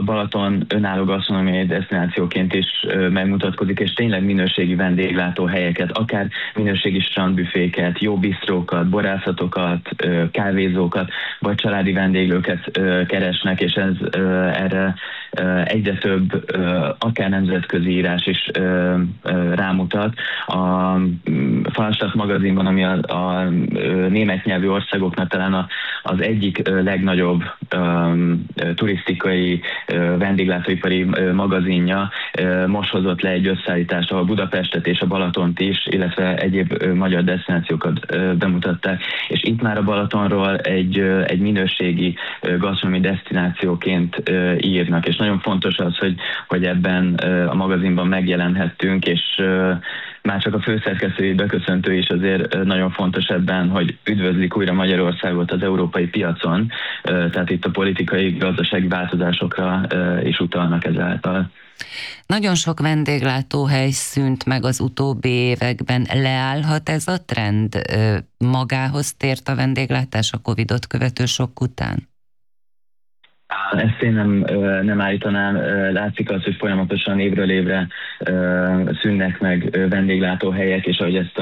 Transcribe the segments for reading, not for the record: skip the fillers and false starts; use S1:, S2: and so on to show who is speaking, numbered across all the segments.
S1: a Balaton önálló gasztronómiai desztinációként is megmutatkozik, és tényleg minőségi vendéglátóhelyeket, akár minőségi strandbüféket, jó bistrókat, borászatokat, kávézókat, vagy családi vendéglőket keresnek, és erre egyre több, akár nemzetközi írás is rámutat. A Falstaff magazinban, ami a német nyelvű országoknak talán az egyik legnagyobb turisztikai vendéglátóipari magazinja, most hozott le egy összeállítást, ahol Budapestet és a Balatont is, illetve egyéb magyar desztinációkat bemutatták, és itt már a Balatonról egy minőségi gasztronómiai desztinációként írnak, és nagyon fontos az, hogy ebben a magazinban megjelenhettünk, és már csak a főszerkesztői beköszöntő is azért nagyon fontos ebben, hogy üdvözlik újra Magyarországot az európai piacon, tehát itt a politikai, gazdasági változásokra is utalnak ezáltal.
S2: Nagyon sok vendéglátóhely szűnt meg az utóbbi években. Leállhat ez a trend? Magához tért a vendéglátás a Covidot követő sok után?
S1: Ezt én nem állítanám. Látszik az, hogy folyamatosan évről évre szűnnek meg vendéglátóhelyek, és ahogy ezt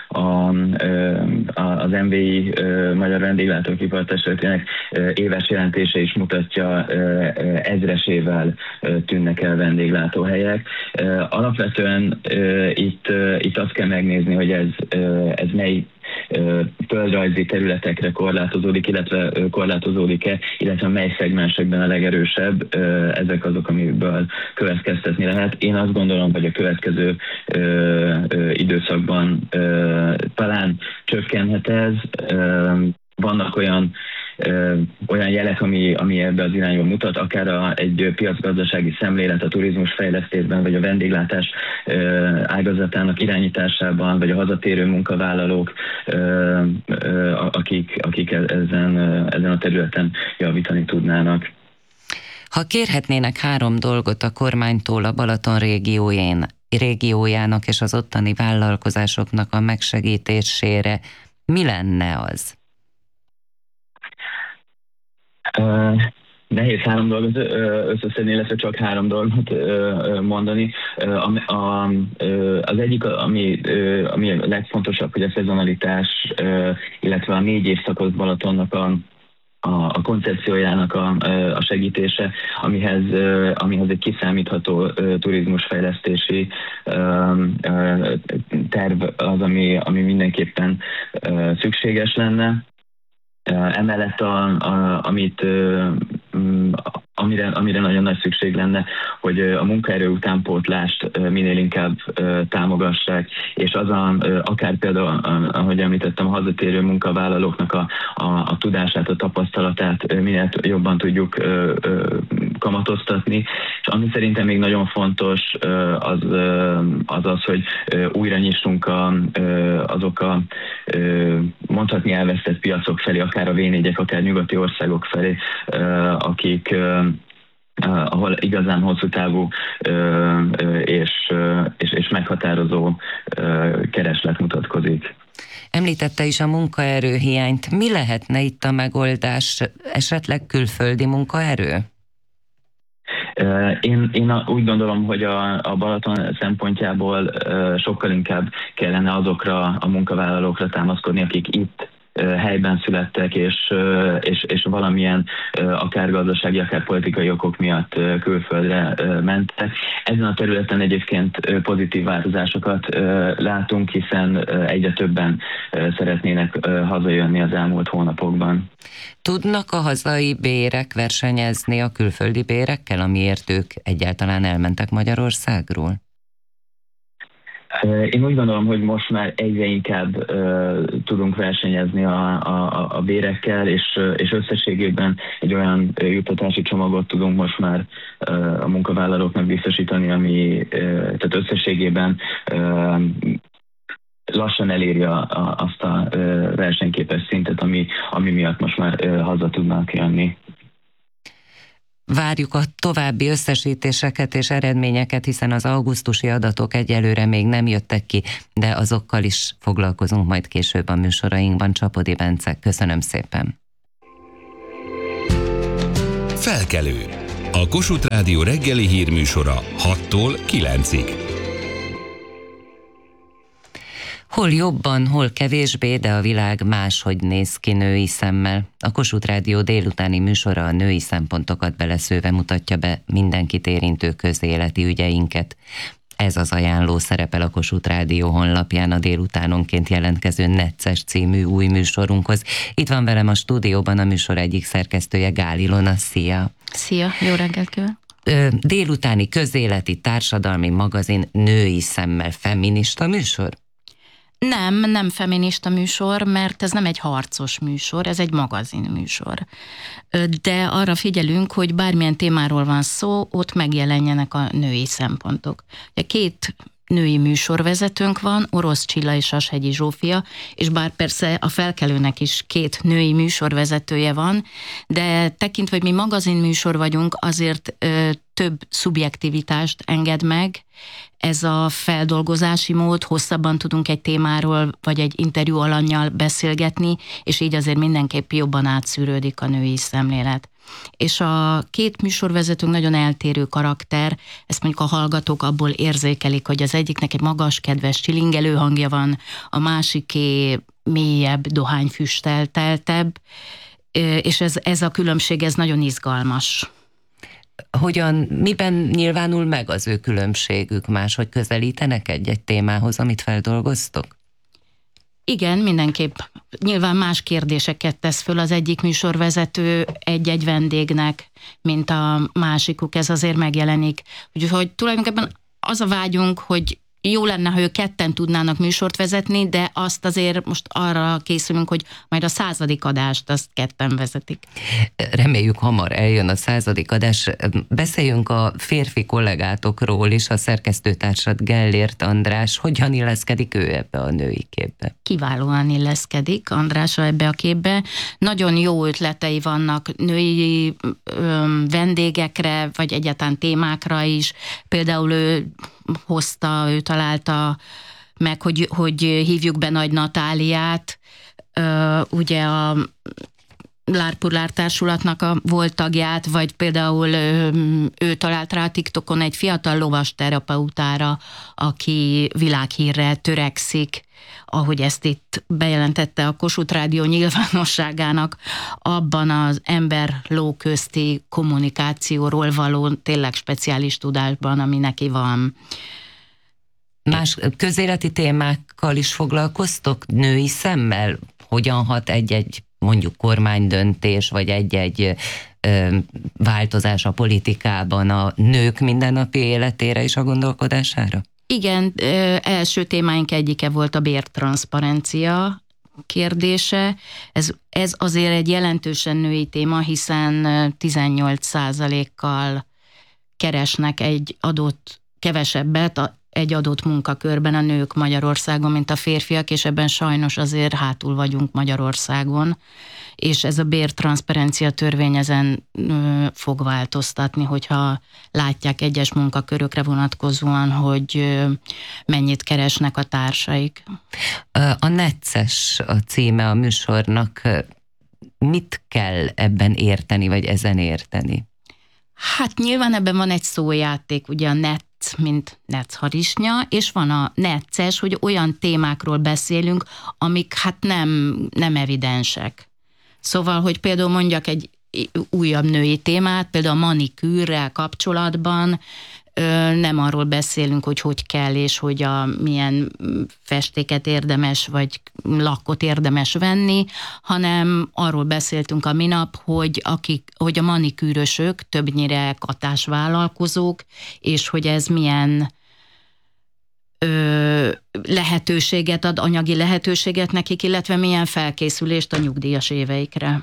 S1: az MVI Magyar Vendéglátóipar Testületének éves jelentése is mutatja, ezresével tűnnek el vendéglátóhelyek. Alapvetően itt azt kell megnézni, hogy ez mely földrajzi területekre korlátozódik, illetve korlátozódik-e, illetve mely szegmensekben a legerősebb, ezek azok, amiből következtetni lehet. Én azt gondolom, hogy a következő időszakban talán csökkenhet ez. Vannak olyan jelek, ami ebbe az irányba mutat, akár egy piacgazdasági szemlélet a turizmus fejlesztésben, vagy a vendéglátás ágazatának irányításában, vagy a hazatérő munkavállalók, akik ezen a területen javítani tudnának.
S2: Ha kérhetnének 3 dolgot a kormánytól a Balaton régiójának és az ottani vállalkozásoknak a megsegítésére, mi lenne az?
S1: Nehéz 3 dolgot összeszedni, illetve csak 3 dolgot mondani. Az egyik, ami a legfontosabb, hogy a szezonalitás, illetve a 4 évszakos Balatonnak a koncepciójának a segítése, amihez egy kiszámítható turizmusfejlesztési terv az, ami mindenképpen szükséges lenne. Emellett amire nagyon nagy szükség lenne, hogy a munkaerő utánpótlást minél inkább támogassák, és akár például, ahogy említettem, a hazatérő munkavállalóknak a tudását, a tapasztalatát minél jobban tudjuk kamatoztatni. És ami szerintem még nagyon fontos, az, hogy újra nyissunk azok a mondhatni elvesztett piacok felé, akár a V4-ek, akár nyugati országok felé, ahol igazán hosszú távú és meghatározó kereslet mutatkozik.
S2: Említette is a munkaerőhiányt. Mi lehetne itt a megoldás? Esetleg külföldi munkaerő?
S1: Én úgy gondolom, hogy a Balaton szempontjából sokkal inkább kellene azokra a munkavállalókra támaszkodni, akik itt helyben születtek, és valamilyen akár gazdasági, akár politikai okok miatt külföldre mentek. Ezen a területen egyébként pozitív változásokat látunk, hiszen egyre többen szeretnének hazajönni az elmúlt hónapokban.
S2: Tudnak a hazai bérek versenyezni a külföldi bérekkel, amiért ők egyáltalán elmentek Magyarországról?
S1: Én úgy gondolom, hogy most már egyre inkább tudunk versenyezni a bérekkel, és összességében egy olyan juttatási csomagot tudunk most már a munkavállalóknak biztosítani, tehát összességében lassan eléri azt a versenyképes szintet, ami miatt most már haza tudnak jönni.
S2: Várjuk a további összesítéseket és eredményeket, hiszen az augusztusi adatok egyelőre még nem jöttek ki, de azokkal is foglalkozunk majd később a műsorainkban. Csapody Bence, köszönöm szépen.
S3: Felkelő. A Kossuth Rádió reggeli hírműsora 6-tól 9-ig.
S2: Hol jobban, hol kevésbé, de a világ máshogy néz ki női szemmel. A Kossuth Rádió délutáni műsora a női szempontokat beleszőve mutatja be mindenkit érintő közéleti ügyeinket. Ez az ajánló szerepel a Kossuth Rádió honlapján a délutánonként jelentkező Necces című új műsorunkhoz. Itt van velem a stúdióban a műsor egyik szerkesztője, Gál Ilona. Szia!
S4: Szia, jó reggelt kívánok!
S2: Délutáni közéleti társadalmi magazin női szemmel feminista műsor?
S4: Nem feminista műsor, mert ez nem egy harcos műsor, ez egy magazin műsor. De arra figyelünk, hogy bármilyen témáról van szó, ott megjelenjenek a női szempontok. Két női műsorvezetőnk van, Orosz Csilla és Sashegyi Zsófia, és bár persze a Felkelőnek is két női műsorvezetője van, de tekintve, hogy mi magazinműsor vagyunk, azért több szubjektivitást enged meg ez a feldolgozási mód, hosszabban tudunk egy témáról, vagy egy interjú alannyal beszélgetni, és így azért mindenképp jobban átszűrődik a női szemlélet. És a két műsorvezetőnk nagyon eltérő karakter, ezt mondjuk a hallgatók abból érzékelik, hogy az egyiknek egy magas, kedves, csilingelő hangja van, a másiké mélyebb, dohányfüstelteltebb, és ez a különbség, ez nagyon izgalmas.
S2: Miben nyilvánul meg az ő különbségük? Máshogy közelítenek egy témához, amit feldolgoztok?
S4: Igen, mindenképp. Nyilván más kérdéseket tesz föl az egyik műsorvezető egy-egy vendégnek, mint a másikuk, ez azért megjelenik. Úgyhogy tulajdonképpen az a vágyunk, hogy jó lenne, ha ők ketten tudnának műsort vezetni, de azt azért most arra készülünk, hogy majd a 100. adást azt ketten vezetik.
S2: Reméljük hamar eljön a 100. adás. Beszéljünk a férfi kollégátokról is, a szerkesztőtársad Gellért András. Hogyan illeszkedik ő ebbe a női képbe?
S4: Kiválóan illeszkedik András ebbe a képbe. Nagyon jó ötletei vannak női vendégekre, vagy egyáltalán témákra is. Például ő találta meg, hogy hívjuk be Nagy Natáliát, ugye a Lárpurlár Társulatnak volt tagját, vagy például ő talált rá TikTokon egy fiatal lovas terapeutára, aki világhírre törekszik, ahogy ezt itt bejelentette a Kossuth Rádió nyilvánosságának, abban az ember-ló közti kommunikációról való tényleg speciális tudásban, ami neki van.
S2: Más közéleti témákkal is foglalkoztok női szemmel? Hogyan hat egy mondjuk kormánydöntés, vagy egy változás a politikában a nők mindennapi életére és a gondolkodására?
S4: Igen, első témáink egyike volt a bértranszparencia kérdése. Ez azért egy jelentősen női téma, hiszen 18%-kal keresnek kevesebbet egy adott munkakörben a nők Magyarországon, mint a férfiak, és ebben sajnos azért hátul vagyunk Magyarországon, és ez a bértranszparencia törvény ezen fog változtatni, hogyha látják egyes munkakörökre vonatkozóan, hogy mennyit keresnek a társaik.
S2: A Necces a címe a műsornak. Mit kell ebben érteni, vagy ezen érteni?
S4: Hát nyilván ebben van egy szójáték, ugye a net, mint netharisnya, és van a necces, hogy olyan témákról beszélünk, amik hát nem evidensek. Szóval, hogy például mondjak egy újabb női témát, például a manikűrrel kapcsolatban nem arról beszélünk, hogy kell, és hogy milyen festéket érdemes, vagy lakkot érdemes venni, hanem arról beszéltünk a minap, hogy a manikűrösök többnyire katásvállalkozók, és hogy ez milyen lehetőséget ad, anyagi lehetőséget nekik, illetve milyen felkészülést a nyugdíjas éveikre.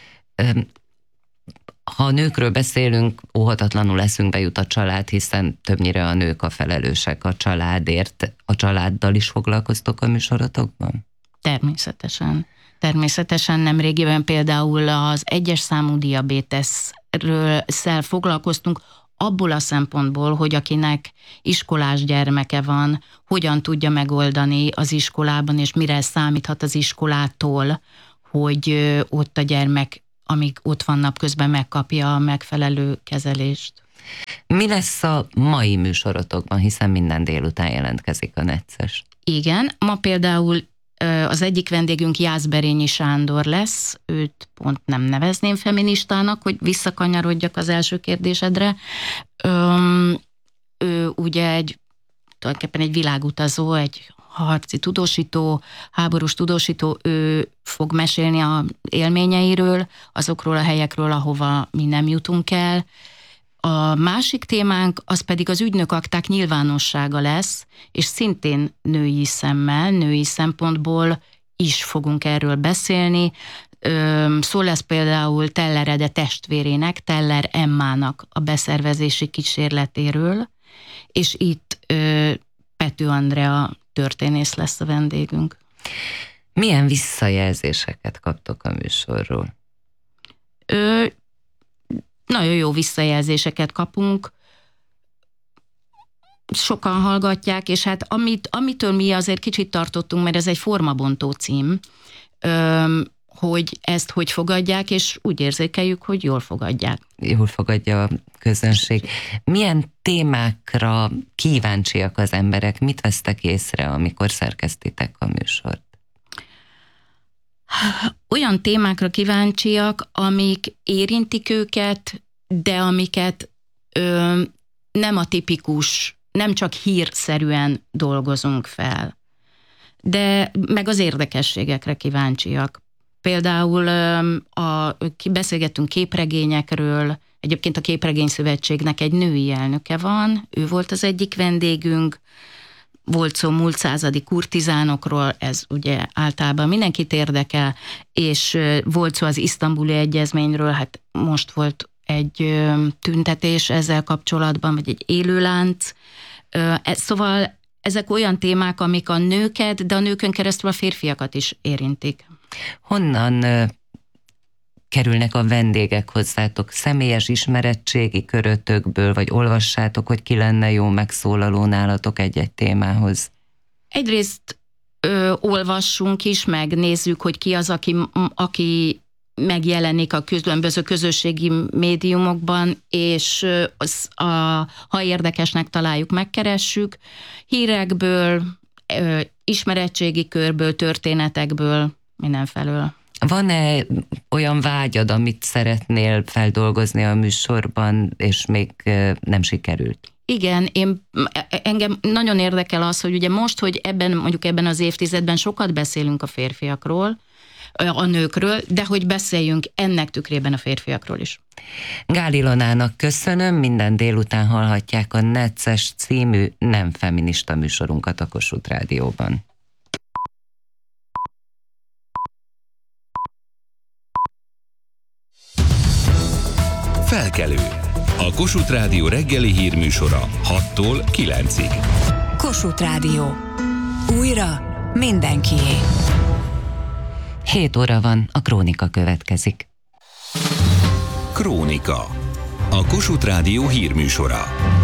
S2: Ha a nőkről beszélünk, óhatatlanul eszünkbe jut a család, hiszen többnyire a nők a felelősek a családért. A családdal is foglalkoztok a műsorotokban?
S4: Természetesen nemrégiben például az 1-es számú diabétesszel foglalkoztunk, abból a szempontból, hogy akinek iskolás gyermeke van, hogyan tudja megoldani az iskolában, és mire számíthat az iskolától, hogy ott a gyermek amíg ott van napközben, megkapja a megfelelő kezelést.
S2: Mi lesz a mai műsorotokban, hiszen minden délután jelentkezik a necces?
S4: Igen, ma például az egyik vendégünk Jászberényi Sándor lesz, őt pont nem nevezném feministának, hogy visszakanyarodjak az első kérdésedre. Ő ugye tulajdonképpen egy világutazó, egy harci tudósító, háborús tudósító, ő fog mesélni az élményeiről, azokról a helyekről, ahova mi nem jutunk el. A másik témánk az pedig az ügynökakták nyilvánossága lesz, és szintén női szemmel, női szempontból is fogunk erről beszélni. Szó lesz például Teller Ede testvérének, Teller Emmának a beszervezési kísérletéről, és itt Pető Andrea történész lesz a vendégünk.
S2: Milyen visszajelzéseket kaptok a műsorról?
S4: Nagyon jó visszajelzéseket kapunk, sokan hallgatják, és hát amitől mi azért kicsit tartottunk, mert ez egy formabontó cím, hogy ezt hogy fogadják, és úgy érzékeljük, hogy jól fogadják.
S2: Jól fogadja a közönség. Milyen témákra kíváncsiak az emberek? Mit vesztek észre, amikor szerkesztitek a műsort?
S4: Olyan témákra kíváncsiak, amik érintik őket, de amiket nem a tipikus, nem csak hírszerűen dolgozunk fel. De meg az érdekességekre kíváncsiak. Például beszélgettünk képregényekről, egyébként a Képregény Szövetségnek egy női elnöke van, ő volt az egyik vendégünk, volt szó múlt századi kurtizánokról, ez ugye általában mindenkit érdekel, és volt szó az Isztambuli Egyezményről, hát most volt egy tüntetés ezzel kapcsolatban, vagy egy élőlánc. Szóval ezek olyan témák, amik a nőket, de a nőkön keresztül a férfiakat is érintik.
S2: Honnan kerülnek a vendégek hozzátok? Személyes ismerettségi körötökből, vagy olvassátok, hogy ki lenne jó megszólaló nálatok egy-egy témához?
S4: Egyrészt olvassunk is, meg nézzük, hogy ki az, aki megjelenik a különböző közösségi médiumokban, és ha érdekesnek találjuk, megkeressük. Hírekből, ismerettségi körből, történetekből, mindenfelől. Van-e
S2: olyan vágyad, amit szeretnél feldolgozni a műsorban, és még nem sikerült?
S4: Igen, engem nagyon érdekel az, hogy ugye most, hogy ebben az évtizedben sokat beszélünk a férfiakról, a nőkről, de hogy beszéljünk ennek tükrében a férfiakról is.
S2: Gál Ilonának köszönöm, minden délután hallhatják a Necces című nem feminista műsorunkat a Kossuth Rádióban.
S3: Felkelő. A Kossuth Rádió reggeli hírműsora 6-tól 9-ig.
S5: Kossuth Rádió. Újra mindenkié.
S2: 7 óra van, a Krónika következik.
S3: Krónika. A Kossuth Rádió hírműsora.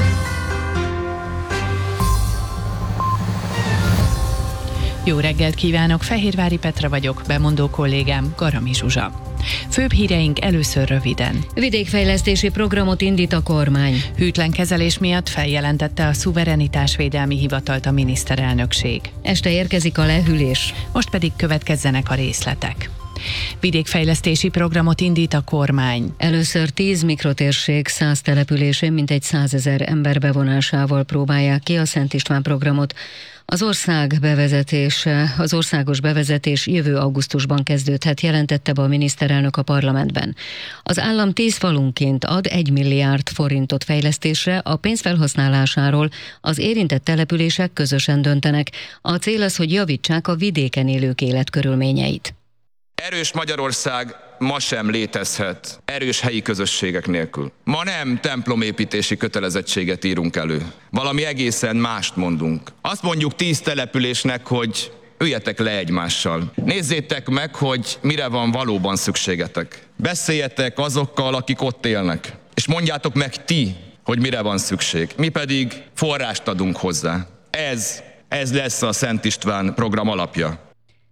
S6: Jó reggelt kívánok, Fehérvári Petra vagyok, bemondó kollégám Garami Zsuzsa. Főbb híreink először röviden.
S7: Vidékfejlesztési programot indít a kormány.
S6: Hűtlen kezelés miatt feljelentette a Szuverenitásvédelmi Hivatalt a miniszterelnökség.
S7: Este érkezik a lehűlés.
S6: Most pedig következzenek a részletek. Vidékfejlesztési programot indít a kormány.
S7: Először 10 mikrotérség 100 településén mintegy 100 000 ember bevonásával próbálják ki a Szent István programot. Az országos bevezetés jövő augusztusban kezdődhet, jelentette be a miniszterelnök a parlamentben. Az állam 10 falunként ad 1 milliárd forintot fejlesztésre, a pénz felhasználásáról az érintett települések közösen döntenek. A cél az, hogy javítsák a vidéken élők életkörülményeit.
S8: Erős Magyarország ma sem létezhet erős helyi közösségek nélkül. Ma nem templomépítési kötelezettséget írunk elő. Valami egészen mást mondunk. Azt mondjuk 10 településnek, hogy üljetek le egymással. Nézzétek meg, hogy mire van valóban szükségetek. Beszéljetek azokkal, akik ott élnek. És mondjátok meg ti, hogy mire van szükség. Mi pedig forrást adunk hozzá. Ez lesz a Szent István program alapja.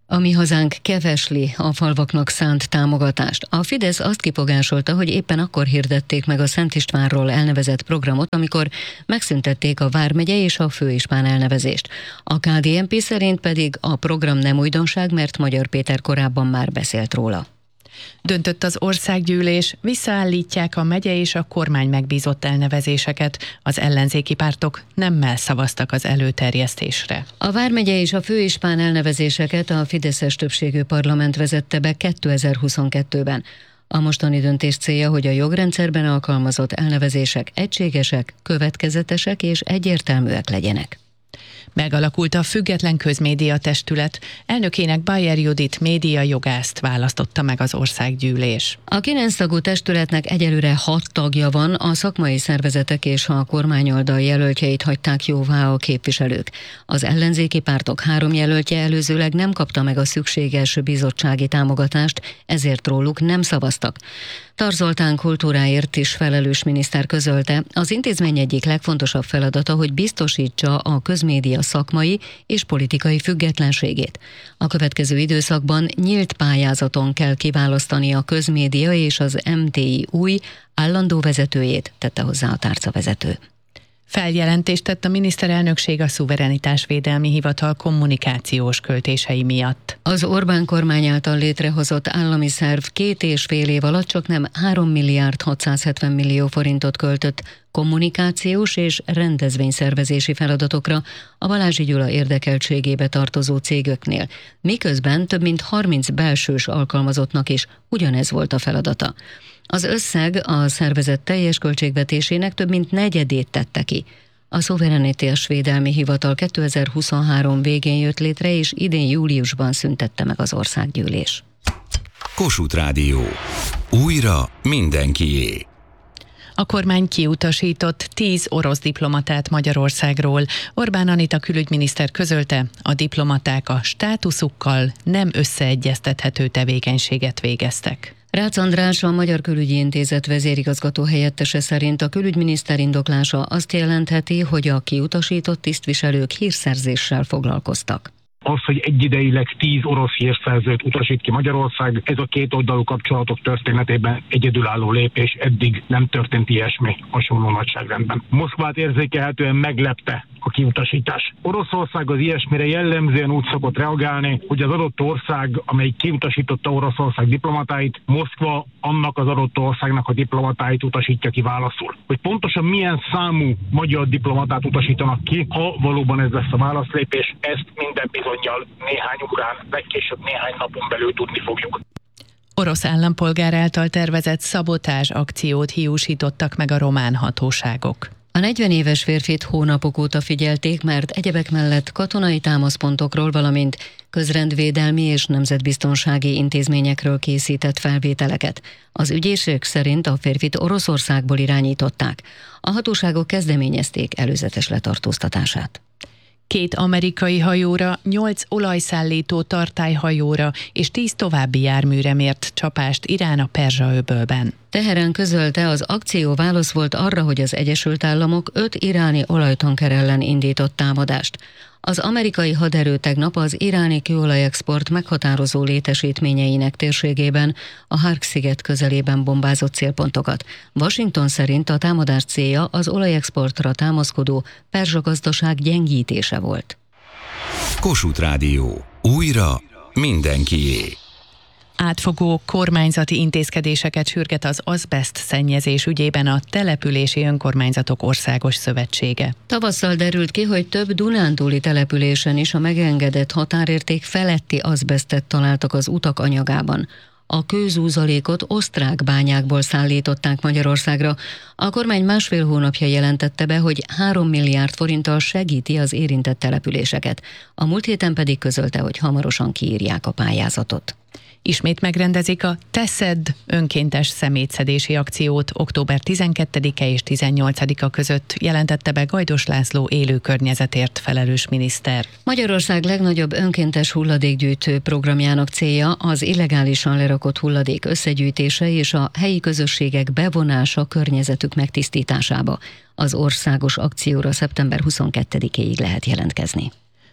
S7: A Mi Hazánk kevesli a falvaknak szánt támogatást. A Fidesz azt kifogásolta, hogy éppen akkor hirdették meg a Szent Istvánról elnevezett programot, amikor megszüntették a vármegye és a főispán elnevezést. A KDNP szerint pedig a program nem újdonság, mert Magyar Péter korábban már beszélt róla.
S6: Döntött az országgyűlés, visszaállítják a megye és a kormány megbízott elnevezéseket. Az ellenzéki pártok nemmel szavaztak az előterjesztésre.
S7: A vármegye és a főispán elnevezéseket a fideszes többségű parlament vezette be 2022-ben. A mostani döntés célja, hogy a jogrendszerben alkalmazott elnevezések egységesek, következetesek és egyértelműek legyenek.
S6: Megalakult a Független Közmédia Testület, elnökének Bayer Judit média jogászt választotta meg az országgyűlés.
S7: A 9 tagú testületnek egyelőre 6 tagja van, a szakmai szervezetek és a kormányoldal jelöltjeit hagyták jóvá a képviselők. Az ellenzéki pártok 3 jelöltje előzőleg nem kapta meg a szükséges bizottsági támogatást, ezért róluk nem szavaztak. Tar Zoltán kultúráért is felelős miniszter közölte, az intézmény egyik legfontosabb feladata, hogy biztosítsa a közmédia szakmai és politikai függetlenségét. A következő időszakban nyílt pályázaton kell kiválasztani a közmédia és az MTI új állandó vezetőjét, tette hozzá a tárcavezető.
S6: Feljelentést tett a miniszterelnökség a Szuverenitásvédelmi Hivatal kommunikációs költései miatt.
S7: Az Orbán kormány által létrehozott állami szerv 2,5 év alatt csaknem 3 milliárd 670 millió forintot költött kommunikációs és rendezvényszervezési feladatokra a Balázsi Gyula érdekeltségébe tartozó cégeknél, miközben több mint 30 belsős alkalmazottnak is ugyanez volt a feladata. Az összeg a szervezet teljes költségvetésének több mint negyedét tette ki. A Szuverenitásvédelmi Hivatal 2023 végén jött létre, és idén júliusban szüntette meg az országgyűlés.
S3: Kossuth Rádió. Újra mindenkié.
S6: A kormány kiutasított 10 orosz diplomatát Magyarországról. Orbán Anita külügyminiszter közölte, a diplomaták a státuszukkal nem összeegyeztethető tevékenységet végeztek.
S7: Rácz András, a Magyar Külügyi Intézet vezérigazgató helyettese szerint a külügyminiszter indoklása azt jelentheti, hogy a kiutasított tisztviselők hírszerzéssel foglalkoztak.
S9: Az, hogy egyidejileg 10 orosz hírszerzőt utasít ki Magyarország, ez a kétoldalú kapcsolatok történetében egyedülálló lépés, eddig nem történt ilyesmi hasonló nagyságrendben. Moszkvát érzékelhetően meglepte a kiutasítás. Oroszország az ilyesmire jellemzően úgy szokott reagálni, hogy az adott ország, amely kiutasította Oroszország diplomatáit, Moszkva annak az adott országnak a diplomatáit utasítja ki válaszul. Hogy pontosan milyen számú magyar diplomatát utasítanak ki, ha valóban ez lesz a válaszlépés, ezt minden bizonnyal néhány órán, legkésőbb néhány napon belül tudni fogjuk.
S6: Orosz állampolgár által tervezett szabotázs akciót hiúsítottak meg a román hatóságok.
S7: A 40 éves férfit hónapok óta figyelték, mert egyebek mellett katonai támaszpontokról, valamint közrendvédelmi és nemzetbiztonsági intézményekről készített felvételeket. Az ügyészség szerint a férfit Oroszországból irányították. A hatóságok kezdeményezték előzetes letartóztatását.
S6: 2 amerikai hajóra, 8 olajszállító tartályhajóra és 10 további járműre mért csapást Irán a Perzsa-öbölben.
S7: Teherán közölte, az akció válasz volt arra, hogy az Egyesült Államok 5 iráni olajtanker ellen indított támadást. Az amerikai haderő tegnap az iráni kőolajexport meghatározó létesítményeinek térségében, a Hark-sziget közelében bombázott célpontokat. Washington szerint a támadás célja az olajexportra támaszkodó perzsa gazdaság gyengítése volt.
S3: Kossuth Rádió. Újra mindenkié.
S6: Átfogó kormányzati intézkedéseket sürget az azbeszt szennyezés ügyében a Települési Önkormányzatok Országos Szövetsége.
S7: Tavasszal derült ki, hogy több dunántúli településen is a megengedett határérték feletti azbesztet találtak az utak anyagában. A kőzúzalékot osztrák bányákból szállították Magyarországra. A kormány 1,5 hónapja jelentette be, hogy 3 milliárd forinttal segíti az érintett településeket. A múlt héten pedig közölte, hogy hamarosan kiírják a pályázatot.
S6: Ismét megrendezik a Te szedd önkéntes szemétszedési akciót október 12-e és 18-a között, jelentette be Gajdos László élő környezetért felelős miniszter.
S7: Magyarország legnagyobb önkéntes hulladékgyűjtő programjának célja az illegálisan lerakott hulladék összegyűjtése és a helyi közösségek bevonása környezetük megtisztításába. Az országos akcióra szeptember 22-ig lehet jelentkezni.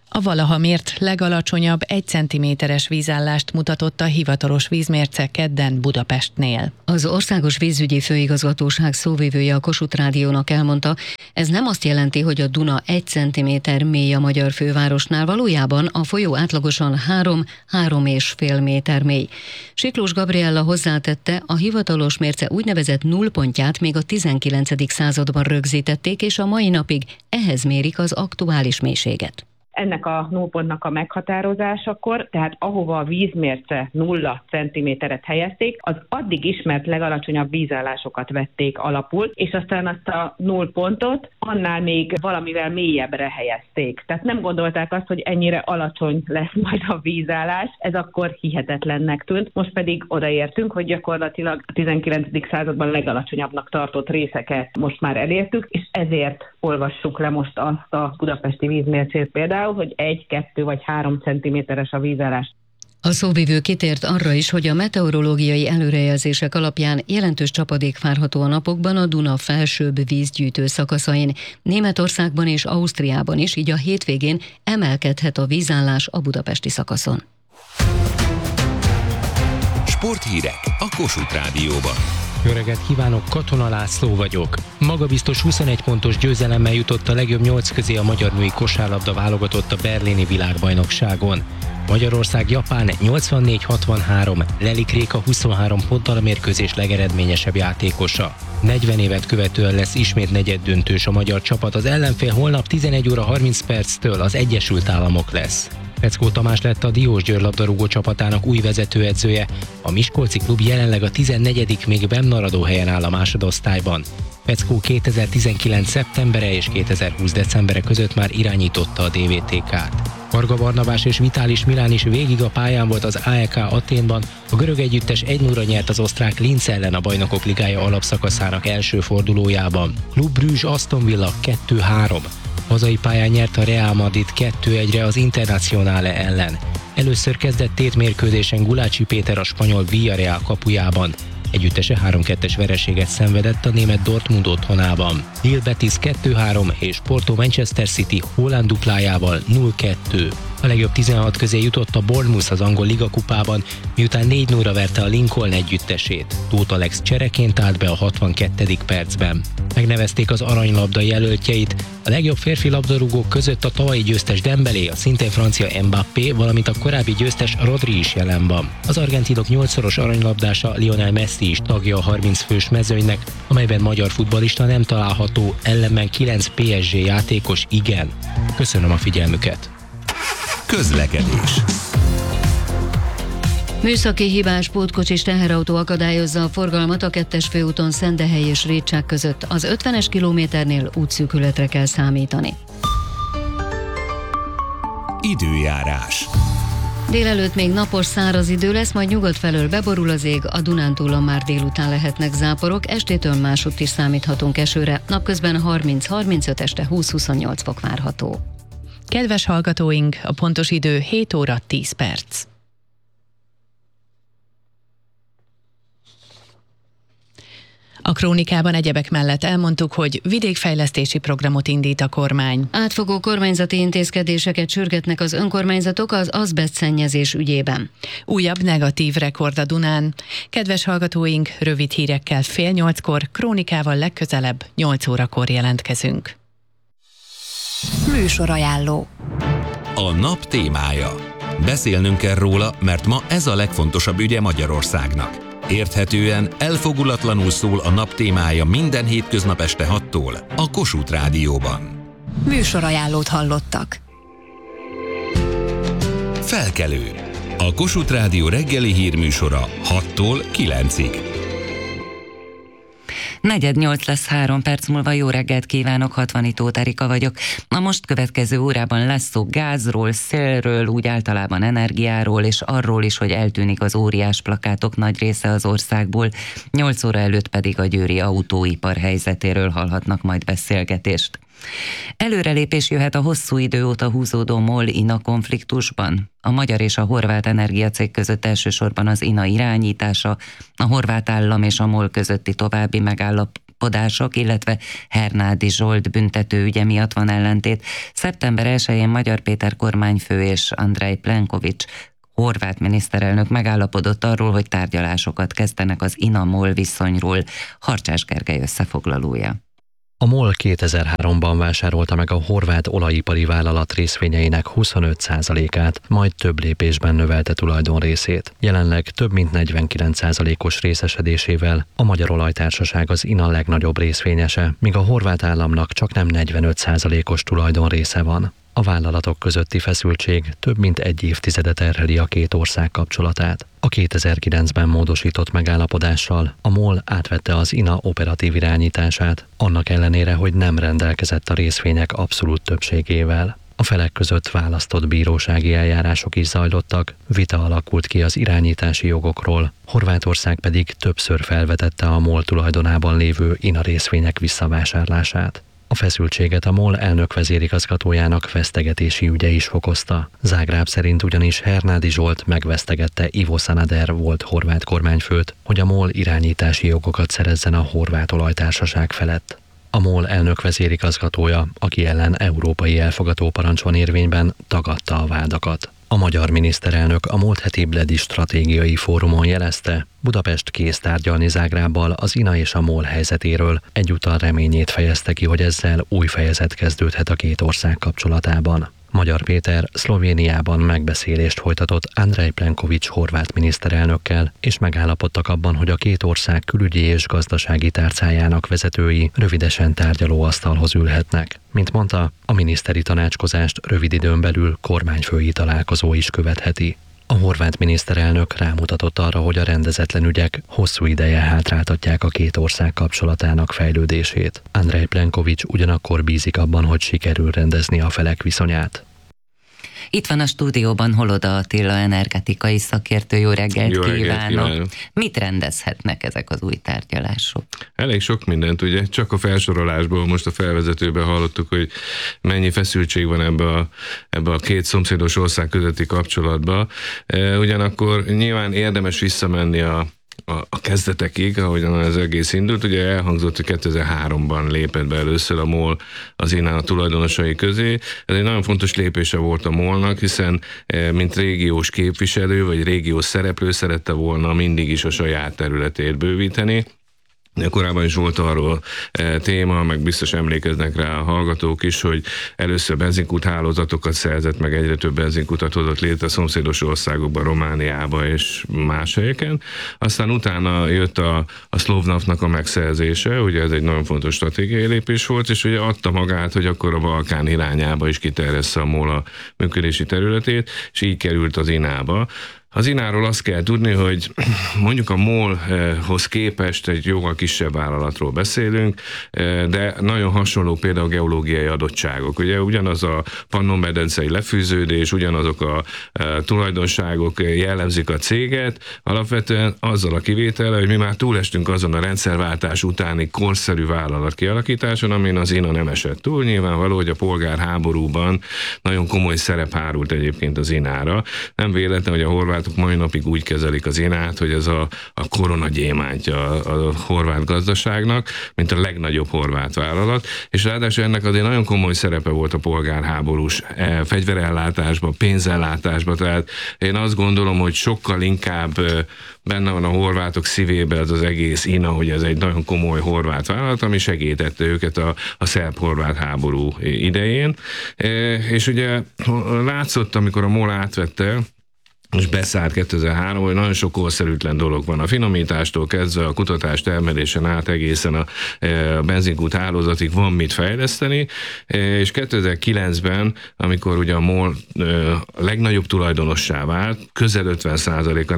S6: A valaha mért legalacsonyabb 1 cm-es vízállást mutatott a hivatalos vízmérce kedden Budapestnél.
S7: Az Országos Vízügyi Főigazgatóság szóvivője a Kossuth Rádiónak elmondta, ez nem azt jelenti, hogy a Duna 1 cm mély a magyar fővárosnál, valójában a folyó átlagosan 3-3,5 méter mély. Siklós Gabriella hozzátette, a hivatalos mérce úgynevezett nullpontját még a 19. században rögzítették, és a mai napig ehhez mérik az aktuális mélységet.
S10: Ennek a nullpontnak a meghatározásakor, tehát ahova a vízmérce 0 cm-et helyezték, az addig ismert legalacsonyabb vízállásokat vették alapul, és aztán azt a nullpontot annál még valamivel mélyebbre helyezték. Tehát nem gondolták azt, hogy ennyire alacsony lesz majd a vízállás, ez akkor hihetetlennek tűnt. Most pedig odaértünk, hogy gyakorlatilag a 19. században legalacsonyabbnak tartott részeket most már elértük, és ezért olvassuk le most azt a budapesti vízmércét például, hogy 1, 2 vagy 3 cm-es a vízállás.
S7: A szóvivő kitért arra is, hogy a meteorológiai előrejelzések alapján jelentős csapadék várható a napokban a Duna felsőbb vízgyűjtő szakaszain. Németországban és Ausztriában is, így a hétvégén emelkedhet a vízállás a budapesti szakaszon.
S3: Sporthírek a Kossuth Rádióban.
S11: Jó reggelt kívánok, Katona László vagyok. Magabiztos 21 pontos győzelemmel jutott a legjobb 8 közé a magyar női kosárlabda válogatott a berlini világbajnokságon. Magyarország-Japán 84-63, Lelik Réka 23 ponttal a mérkőzés legeredményesebb játékosa. 40 évet követően lesz ismét negyeddöntős a magyar csapat, az ellenfél holnap 11 óra 30 perctől az Egyesült Államok lesz. Peckó Tamás lett a Diósgyőr labdarúgó csapatának új vezetőedzője, a miskolci klub jelenleg a 14. még bennmaradó helyen áll a másodosztályban. Peckó 2019. szeptembere és 2020. decembere között már irányította a DVTK-t. Varga Barnabás és Vitális Milán is végig a pályán volt az AEK Athénban, a görög együttes 1-0-ra nyert az osztrák Linz ellen a Bajnokok Ligája alapszakaszának első fordulójában. Klub Brugge Aston Villa 2-3. Hazai pályán nyert a Real Madrid 2-1-re az Internazionale ellen. Először kezdett tétmérkőzésen Gulácsi Péter a spanyol Villarreal kapujában. Együttese 3-2-es vereséget szenvedett a német Dortmund otthonában. Lille Betis 2-3 és Porto Manchester City Haaland duplájával 0-2. A legjobb 16 közé jutott a Bournemouth az angol ligakupában, miután 4-0-ra verte a Lincoln együttesét. Tóth Alex csereként állt be a 62. percben. Megnevezték az aranylabda jelöltjeit. A legjobb férfi labdarúgók között a tavalyi győztes Dembélé, a szintén francia Mbappé, valamint a korábbi győztes Rodri is jelen van. Az argentinok 8-szoros aranylabdása Lionel Messi is tagja a 30 fős mezőnynek, amelyben magyar futballista nem található, ellenben 9 PSG játékos igen. Köszönöm a figyelmüket!
S3: Közlekedés.
S7: Műszaki hibás pótkocsis teherautó akadályozza a forgalmat a 2-es főúton Szendehely és Rétság között. Az 50-es kilométernél útszűkületre kell számítani.
S3: Időjárás.
S7: Délelőtt még napos száraz idő lesz, majd nyugat felől beborul az ég, a Dunántúlon már délután lehetnek záporok, estétől másutt is számíthatunk esőre, napközben 30-35, este 20-28 fok várható.
S6: Kedves hallgatóink, a pontos idő 7 óra 10 perc. A krónikában egyebek mellett elmondtuk, hogy vidékfejlesztési programot indít a kormány.
S7: Átfogó kormányzati intézkedéseket sürgetnek az önkormányzatok az azbestszennyezés ügyében.
S6: Újabb negatív rekord a Dunán. Kedves hallgatóink, rövid hírekkel 7:30-kor, krónikával legközelebb 8 órakor jelentkezünk.
S5: Műsorajánló.
S3: A nap témája. Beszélnünk kell róla, mert ma ez a legfontosabb ügye Magyarországnak. Érthetően, elfogulatlanul szól a nap témája minden hétköznap este 6-tól a Kossuth Rádióban.
S5: Műsorajánlót hallottak.
S3: Felkelő. A Kossuth Rádió reggeli hírműsora 6-tól 9-ig.
S2: 7:45 lesz 3 perc múlva. Jó reggelt kívánok, Hatvani Tóth Erika vagyok. A most következő órában lesz szó gázról, szélről, úgy általában energiáról, és arról is, hogy eltűnik az óriás plakátok nagy része az országból. 8 óra előtt pedig a győri autóipar helyzetéről hallhatnak majd beszélgetést. Előrelépés jöhet a hosszú idő óta húzódó MOL-INA konfliktusban. A magyar és a horvát energiacég között elsősorban az INA irányítása, a horvát állam és a MOL közötti további megállapodások, illetve Hernádi Zsolt büntetőügye miatt van ellentét. Szeptember 1-én Magyar Péter kormányfő és Andrej Plenković horvát miniszterelnök megállapodott arról, hogy tárgyalásokat kezdenek az INA-MOL viszonyról. Harcsás Gergely összefoglalója.
S12: A MOL 2003-ban vásárolta meg a horvát olajipari vállalat részvényeinek 25%-át, majd több lépésben növelte tulajdonrészét. Jelenleg több mint 49%-os részesedésével a Magyar Olajtársaság az INA legnagyobb részvényese, míg a horvát államnak csak nem 45%-os tulajdonrésze van. A vállalatok közötti feszültség több mint egy évtizedet terheli a két ország kapcsolatát. A 2009-ben módosított megállapodással a MOL átvette az INA operatív irányítását, annak ellenére, hogy nem rendelkezett a részvények abszolút többségével. A felek között választott bírósági eljárások is zajlottak, vita alakult ki az irányítási jogokról, Horvátország pedig többször felvetette a MOL tulajdonában lévő INA részvények visszavásárlását. A feszültséget a MOL elnök vezérigazgatójának vesztegetési ügye is fokozta. Zágráb szerint ugyanis Hernádi Zsolt megvesztegette Ivo Sanader volt horvát kormányfőt, hogy a MOL irányítási jogokat szerezzen a horvát olajtársaság felett. A MOL elnök vezérigazgatója, aki ellen európai elfogató parancs van érvényben, tagadta a vádakat. A magyar miniszterelnök a múlt heti Bledi stratégiai fórumon jelezte, Budapest kész tárgyalni Zágrábbal az INA és a MOL helyzetéről, egyúttal reményét fejezte ki, hogy ezzel új fejezet kezdődhet a két ország kapcsolatában. Magyar Péter Szlovéniában megbeszélést folytatott Andrej Plenković horvát miniszterelnökkel, és megállapodtak abban, hogy a két ország külügyi és gazdasági tárcájának vezetői rövidesen tárgyalóasztalhoz ülhetnek. Mint mondta, a miniszteri tanácskozást rövid időn belül kormányfői találkozó is követheti. A horvát miniszterelnök rámutatott arra, hogy a rendezetlen ügyek hosszú ideje hátráltatják a két ország kapcsolatának fejlődését. Andrej Plenković ugyanakkor bízik abban, hogy sikerül rendezni a felek viszonyát.
S2: Itt van a stúdióban Holoda Attila energetikai szakértő. Jó reggelt kívánok! Mit rendezhetnek ezek az új tárgyalások?
S13: Elég sok mindent, ugye? Csak a felsorolásból, most a felvezetőben hallottuk, hogy mennyi feszültség van ebbe a két szomszédos ország közötti kapcsolatba. Ugyanakkor nyilván érdemes visszamenni a kezdetekig, ahogyan az egész indult. Ugye elhangzott, hogy 2003-ban lépett be először a MOL az INA tulajdonosai közé. Ez egy nagyon fontos lépése volt a MOL-nak, hiszen mint régiós képviselő, vagy régiós szereplő szerette volna mindig is a saját területét bővíteni. Korábban is volt arról téma, meg biztos emlékeznek rá a hallgatók is, hogy először benzinkút hálózatokat szerzett, meg egyre több benzinkutat hozott létre a szomszédos országokban, Romániába és más helyeken. Aztán utána jött a Slovnafnak a megszerzése, ugye ez egy nagyon fontos stratégiai lépés volt, és ugye adta magát, hogy akkor a Balkán irányába is kiterjessze a MOL a működési területét, és így került az INA-ba. Az INA-ról azt kell tudni, hogy mondjuk a MOL-hoz képest egy jóval kisebb vállalatról beszélünk, de nagyon hasonló például a geológiai adottságok. Ugye ugyanaz a Pannon-medencei lefűződés, ugyanazok a tulajdonságok jellemzik a céget, alapvetően azzal a kivétele, hogy mi már túlestünk azon a rendszerváltás utáni korszerű vállalat kialakításon, amin az INA nem esett túl. Nyilvánvaló, hogy a polgárháborúban nagyon komoly szerep hárult egyébként az INA-ra. Nem véletlen, hogy a horvát mai napig úgy kezelik az INA-t, hogy ez a koronagyémántja a horvát gazdaságnak, mint a legnagyobb horvát vállalat, és ráadásul ennek azért nagyon komoly szerepe volt a polgárháborús fegyverellátásban, pénzellátásban, tehát én azt gondolom, hogy sokkal inkább benne van a horvátok szívében az egész INA, hogy ez egy nagyon komoly horvát vállalat, ami segítette őket a szerb-horvát háború idején. És ugye látszott, amikor a MOL átvette, és beszállt 2003, hogy nagyon sok korszerűtlen dolog van. A finomítástól kezdve a kutatás termelésen át egészen a benzinkút hálózatig van mit fejleszteni, és 2009-ben, amikor ugye a MOL a legnagyobb tulajdonossá vált, közel 50%-a,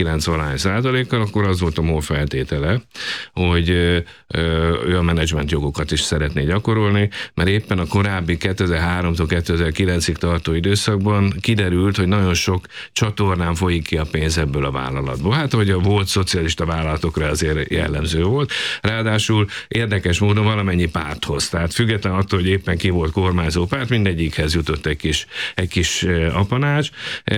S13: 49%-kal, akkor az volt a MOL feltétele, hogy ő a menedzsment jogokat is szeretné gyakorolni, mert éppen a korábbi 2003-tól 2009-ig tartó időszakban kiderült, hogy nagyon sok csatornán folyik ki a pénz ebből a vállalatból. Hát, hogy a volt szocialista vállalatokra azért jellemző volt. Ráadásul érdekes módon valamennyi párthoz. Tehát független attól, hogy éppen ki volt kormányzó párt, mindegyikhez jutott egy kis apanács,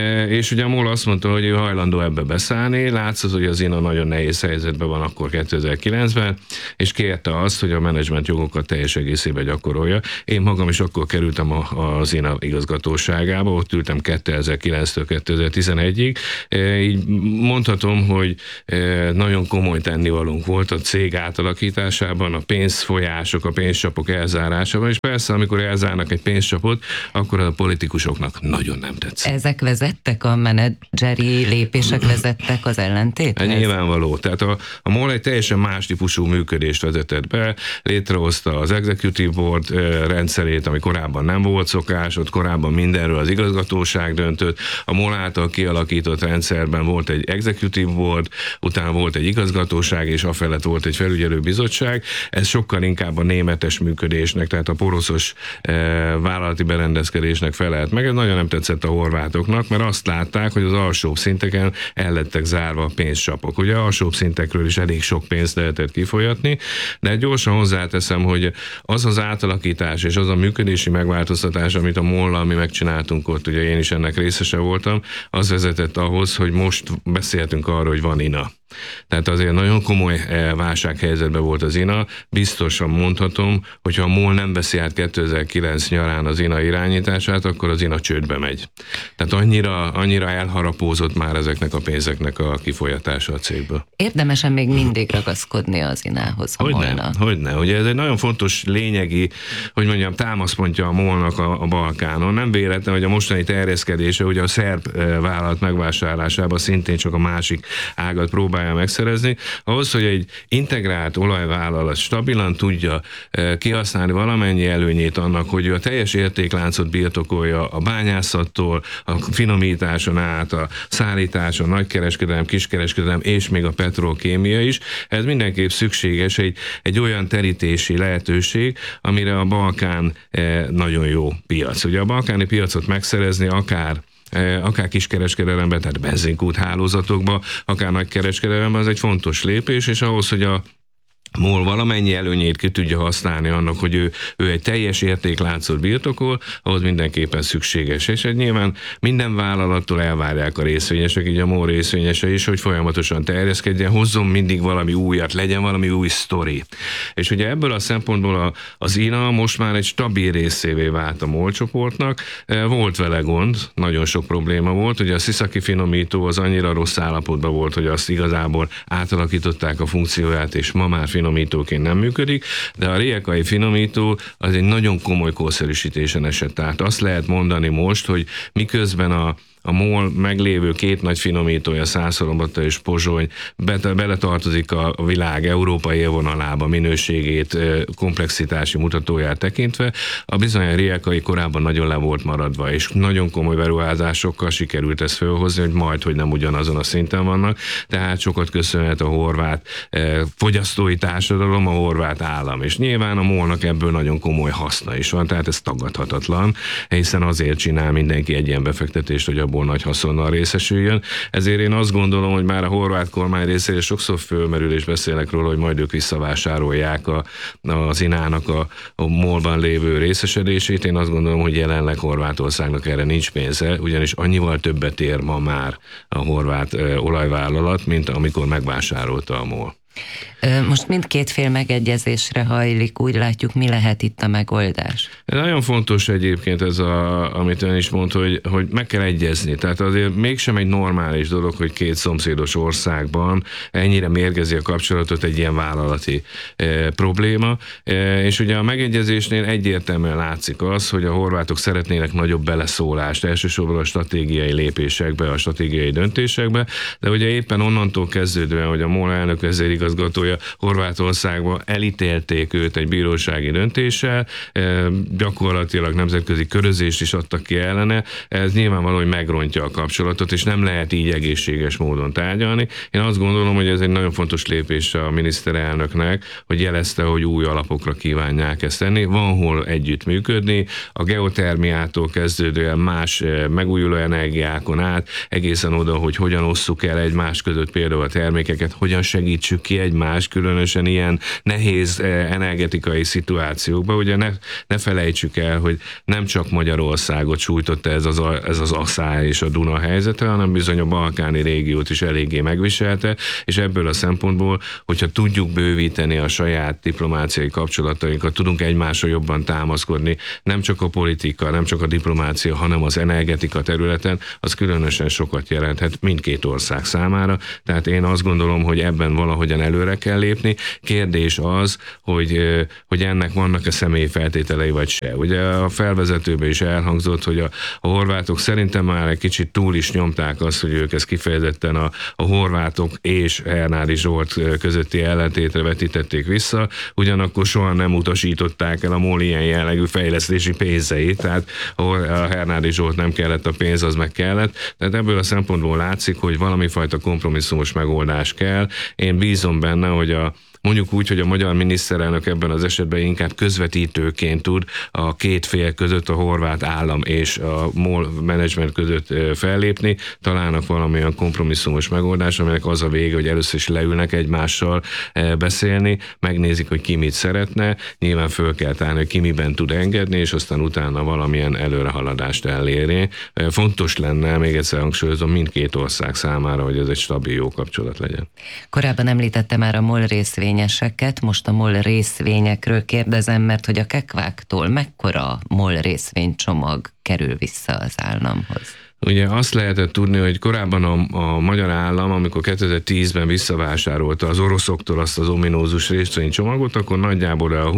S13: és ugye a MOL azt mondta, hogy ő hajlandó ebbe beszállni. Látszott, hogy az INA nagyon nehéz helyzetben van akkor 2009-ben, és kérte azt, hogy a menedzsment jogokat teljes egészében gyakorolja. Én magam is akkor kerültem az INA igazgatóságába, ott ültem 2009-től 2011-ig. Így mondhatom, hogy nagyon komoly tennivalónk volt a cég átalakításában, a pénzfolyások, a pénzcsapok elzárásában, és persze, amikor elzárnak egy pénzcsapot, akkor a politikusoknak nagyon nem tetszik.
S2: Ezek vezettek, a menedzseri lépések vezettek az ellentéthez?
S13: Nyilvánvaló. Tehát a MOL egy teljesen más típusú működést vezetett be, létrehozta az Executive Board rendszerét, ami korábban nem volt szokás, ott korábban mindenről az igazgatóság döntött. A MOL által kialakított rendszerben volt egy Executive Board, utána volt egy igazgatóság, és afelett volt egy felügyelőbizottság. Ez sokkal inkább a németes működésnek, tehát a poroszos vállalati berendezkedésnek felelt meg. Ez nagyon nem tetszett a horvátoknak, mert azt látták, hogy az alsóbb szinteken el lettek zárva a pénzcsapok. Ugye alsóbb szintekről is elég sok pénzt lehetett kifolyatni, de gyorsan hozzáteszem, hogy az az átalakítás és az a működési megváltoztatás, amit a MOL-lal mi megcsináltunk ott, ugye én is ennek részese voltam, az vezetett ahhoz, hogy most beszéltünk arról, hogy van INA. Tehát azért nagyon komoly válsághelyzetben volt az INA. Biztosan mondhatom, hogy ha a MOL nem veszi át 2009 nyarán az INA irányítását, akkor az INA csődbe megy. Tehát annyira elharapózott már ezeknek a pénzeknek a kifolyatása a cégből.
S2: Érdemesen még mindig ragaszkodni az INA-hoz, a MOL-nak.
S13: Hogyne. Ugye ez egy nagyon fontos lényegi, hogy mondjam, támaszpontja a MOL-nak a Balkánon. Nem véletlen, hogy a mostani terjeszkedése, ugye a szerb vállalat megvásárlásában szintén csak a másik ágat próbálja megszerezni. Ahhoz, hogy egy integrált olajvállalat stabilan tudja kihasználni valamennyi előnyét annak, hogy ő a teljes értékláncot birtokolja a bányászattól, a finomításon át, a szállításon, nagykereskedelem, kiskereskedelem és még a petrolkémia is. Ez mindenképp szükséges egy olyan terítési lehetőség, amire a Balkán nagyon jó piac. Ugye a balkáni piacot megszerezni akár kiskereskedelemben, tehát benzinkút hálózatokban, akár nagykereskedelemben, az egy fontos lépés, és ahhoz, hogy a MOL valamennyi előnyét ki tudja használni annak, hogy ő egy teljes értékláncot birtokol, ahhoz mindenképpen szükséges. És nyilván minden vállalattól elvárják a részvényesek, így a MOL részvényese is, hogy folyamatosan terjeszkedjen, hozzon mindig valami újat, legyen valami új sztori. És ugye ebből a szempontból az INA most már egy stabil részévé vált a MOL csoportnak. Volt vele gond, nagyon sok probléma volt, ugye a Sziszaki finomító az annyira rossz állapotban volt, hogy azt igazából átalakították a funkcióját, és ma már finomítóként nem működik, de a rijeka finomító az egy nagyon komoly korszerűsítésen esett. Tehát azt lehet mondani most, hogy miközben a MOL meglévő két nagy finomítója, Szászalombata és Pozsony beletartozik a világ európai élvonalába minőségét, komplexitási mutatóját tekintve, a bizony rijekai korábban nagyon le volt maradva, és nagyon komoly beruházásokkal sikerült ezt fölhozni, hogy hogy nem ugyanazon a szinten vannak, tehát sokat köszönhet a horvát fogyasztói társadalom, a horvát állam, és nyilván a MOL-nak ebből nagyon komoly haszna is van, tehát ez tagadhatatlan, hiszen azért csinál mindenki egy ilyen befektetést, hogy abból nagy haszonnal részesüljön. Ezért én azt gondolom, hogy már a horvát kormány részére sokszor fölmerül, és beszélnek róla, hogy majd ők visszavásárolják az INA-nak a MOL-ban lévő részesedését. Én azt gondolom, hogy jelenleg Horvátországnak erre nincs pénze, ugyanis annyival többet ér ma már a horvát olajvállalat, mint amikor megvásárolta a MOL.
S2: Most mindkét fél megegyezésre hajlik, úgy látjuk, mi lehet itt a megoldás?
S13: Nagyon fontos egyébként ez, amit ön is mondta, hogy meg kell egyezni. Tehát azért mégsem egy normális dolog, hogy két szomszédos országban ennyire mérgezi a kapcsolatot egy ilyen vállalati probléma. És ugye a megegyezésnél egyértelműen látszik az, hogy a horvátok szeretnének nagyobb beleszólást, elsősorban a stratégiai lépésekbe, a stratégiai döntésekbe, de ugye éppen onnantól kezdődően, hogy a MOL elnök vezérigazgató igazgatója Horvátországban, elítélték őt egy bírósági döntéssel, gyakorlatilag nemzetközi körözést is adtak ki ellene. Ez nyilvánvaló, hogy megrontja a kapcsolatot, és nem lehet így egészséges módon tárgyalni. Én azt gondolom, hogy ez egy nagyon fontos lépés a miniszterelnöknek, hogy jelezte, hogy új alapokra kívánják ezt tenni. Van hol együttműködni, a geotermiától kezdődően más megújuló energiákon át, egészen oda, hogy hogyan osszuk el egymás között például a termékeket, hogyan segítsük ki egymást, különösen ilyen nehéz energetikai szituációkban. Ugye ne felejtsük el, hogy nem csak Magyarországot sújtotta ez az Asszály és a Duna helyzete, hanem bizony a balkáni régiót is eléggé megviselte, és ebből a szempontból, hogyha tudjuk bővíteni a saját diplomáciai kapcsolatainkat, tudunk egymásra jobban támaszkodni, nem csak a politika, nem csak a diplomácia, hanem az energetika területen, az különösen sokat jelenthet mindkét ország számára. Tehát én azt gondolom, hogy ebben valahogyan előre kell lépni. Kérdés az, hogy ennek vannak-e személyi feltételei vagy se. Ugye a felvezetőben is elhangzott, hogy a horvátok szerintem már egy kicsit túl is nyomták azt, hogy ők ezt kifejezetten a horvátok és Hernádi Zsolt közötti ellentétre vetítették vissza, ugyanakkor soha nem utasították el a MOL ilyen jellegű fejlesztési pénzeit, tehát a Hernádi Zsolt nem kellett a pénz, az meg kellett. Tehát ebből a szempontból látszik, hogy valami fajta kompromisszumos megoldás kell. Én bízom benne, hogy mondjuk úgy, hogy a magyar miniszterelnök ebben az esetben inkább közvetítőként tud a két fél között, a horvát állam és a MOL menedzsment között fellépni, találnak valamilyen kompromisszumos megoldás, aminek az a vége, hogy először is leülnek egymással beszélni, megnézik, hogy ki mit szeretne, nyilván föl kell tárni, hogy ki miben tud engedni, és aztán utána valamilyen előrehaladást elérni. Fontos lenne, még egyszer hangsúlyozom, mindkét ország számára, hogy ez egy stabil, jó kapcsolat legyen.
S2: Korábban említette már a MOL részvényeseket, most a MOL részvényekről kérdezem, mert hogy a kekváktól mekkora MOL részvénycsomag kerül vissza az államhoz?
S13: Ugye azt lehetett tudni, hogy korábban a magyar állam, amikor 2010-ben visszavásárolta az oroszoktól azt az ominózus részvénycsomagot, akkor nagyjából a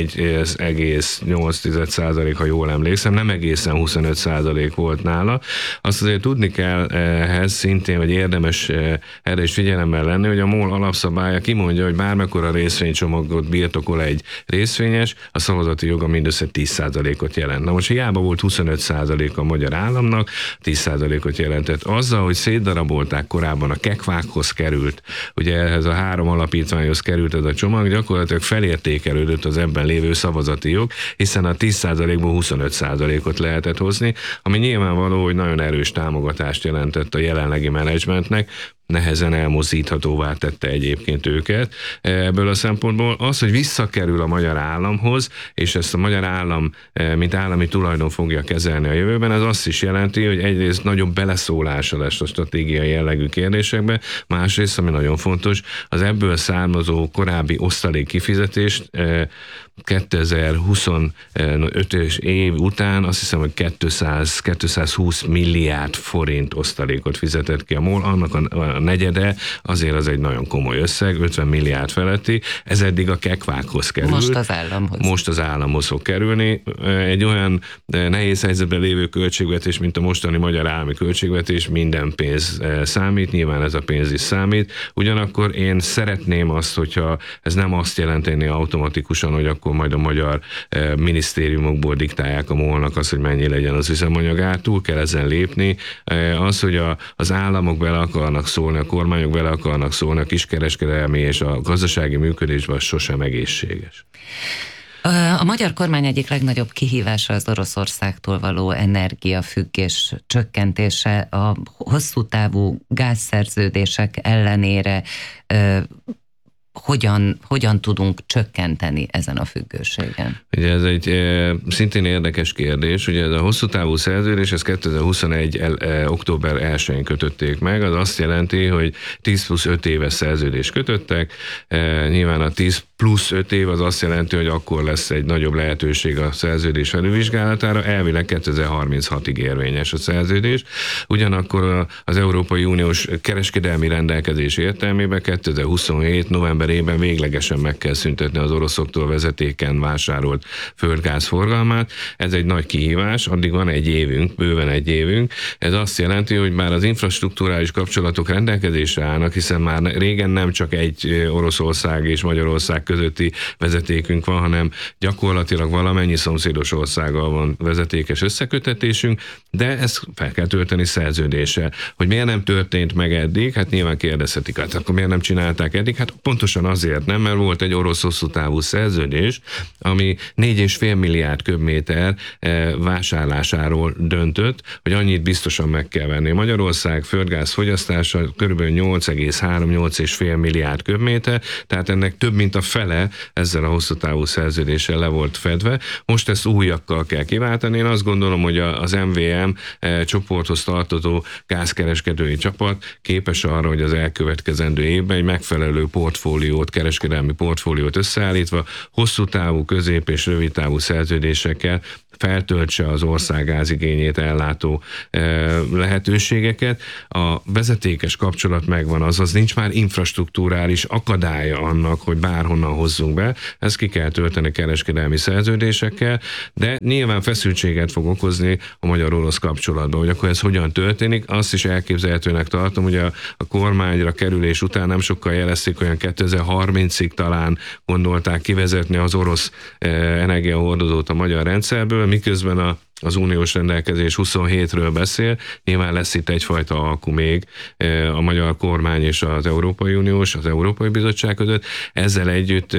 S13: 24,8%, ha jól emlékszem, nem egészen 25% volt nála. Azt azért tudni kell ehhez szintén, hogy érdemes erre is figyelemmel lenni, hogy a MOL alapszabálya kimondja, hogy bármekkora részvénycsomagot birtokol egy részvényes, a szavazati joga mindössze 10%-ot jelent. Na most hiába volt 25% a magyar államnak, 10%-ot jelentett. Azzal, hogy szétdarabolták korábban, a kekvákhoz került, ugye ehhez a 3 alapítványhoz került ez a csomag, gyakorlatilag felértékelődött az ebben lévő szavazati jog, hiszen a 10%-ból 25%-ot lehetett hozni, ami nyilvánvaló, hogy nagyon erős támogatást jelentett a jelenlegi menedzsmentnek, nehezen elmozdíthatóvá tette egyébként őket. Ebből a szempontból az, hogy visszakerül a magyar államhoz, és ezt a magyar állam, mint állami tulajdon fogja kezelni a jövőben, ez azt is jelenti, hogy egyrészt nagyobb beleszólása lesz a stratégiai jellegű kérdésekbe, másrészt, ami nagyon fontos, az ebből származó korábbi osztalék kifizetést 2025 év után azt hiszem, hogy 220 milliárd forint osztalékot fizetett ki a MOL, annak a negyede, azért az egy nagyon komoly összeg, 50 milliárd feletti, ez eddig a kekvákhoz került. Most az államhoz fog kerülni. Egy olyan nehéz helyzetben lévő költségvetés, mint a mostani magyar állami költségvetés, minden pénz számít, nyilván ez a pénz is számít. Ugyanakkor én szeretném azt, hogyha ez nem azt jelenteni automatikusan, hogy akkor majd a magyar minisztériumokból diktálják a MOL-nak azt, hogy mennyi legyen az üzemanyagár, túl kell ezen lépni. Az, hogy az államok bele akarnak szólni, a kormányok bele akarnak szólni, a kiskereskedelmi és a gazdasági működésben, az sosem egészséges.
S2: A magyar kormány egyik legnagyobb kihívása az Oroszországtól való energiafüggés csökkentése, a hosszú távú gázszerződések ellenére hogyan tudunk csökkenteni ezen a függőségen?
S13: Ugye ez egy szintén érdekes kérdés, ugye ez a hosszú távú szerződés, ez 2021. Október 1-én kötötték meg, az azt jelenti, hogy 10 plusz 5 éves szerződést kötöttek, nyilván a 10 plusz 5 év az azt jelenti, hogy akkor lesz egy nagyobb lehetőség a szerződés felülvizsgálatára, elvileg 2036-ig érvényes a szerződés. Ugyanakkor az Európai Uniós kereskedelmi rendelkezés értelmében 2027 novemberében véglegesen meg kell szüntetni az oroszoktól vezetéken vásárolt földgáz forgalmát. Ez egy nagy kihívás, addig van egy évünk, bőven egy évünk. Ez azt jelenti, hogy már az infrastrukturális kapcsolatok rendelkezésre állnak, hiszen már régen nem csak egy Oroszország és Magyarország közötti vezetékünk van, hanem gyakorlatilag valamennyi szomszédos országgal van vezetékes összekötetésünk, de ezt fel kell tölteni szerződéssel. Hogy miért nem történt meg eddig, hát nyilván kérdezhetik, hát akkor miért nem csinálták eddig? Hát pontosan azért nem, mert volt egy orosz hosszú távú szerződés, ami 4,5 milliárd köbméter vásárlásáról döntött, hogy annyit biztosan meg kell venni. Magyarország földgáz fogyasztása kb. 8,3-8,5 milliárd köbméter, tehát ennek több mint a fele ezzel a hosszú távú szerződéssel le volt fedve. Most ezt újakkal kell kiváltani. Én azt gondolom, hogy az MVM csoporthoz tartozó gázkereskedői csapat képes arra, hogy az elkövetkezendő évben egy megfelelő portfóliót, kereskedelmi portfóliót összeállítva, hosszú távú, közép és rövid távú szerződésekkel feltöltse az ország gázigényét ellátó lehetőségeket. A vezetékes kapcsolat megvan, azaz nincs már infrastruktúrális akadálya annak, hogy bárhonnan hozzunk be. Ezt ki kell tölteni kereskedelmi szerződésekkel, de nyilván feszültséget fog okozni a magyar-orosz kapcsolatban, hogy akkor ez hogyan történik. Azt is elképzelhetőnek tartom, hogy a kormányra kerülés után nem sokkal jelezték, olyan 2030-ig talán gondolták kivezetni az orosz energiahordozót a magyar rendszerből, miközben az uniós rendelkezés 27-ről beszél, nyilván lesz itt egyfajta alku még a magyar kormány és az Európai Uniós, az Európai Bizottság között. Ezzel együtt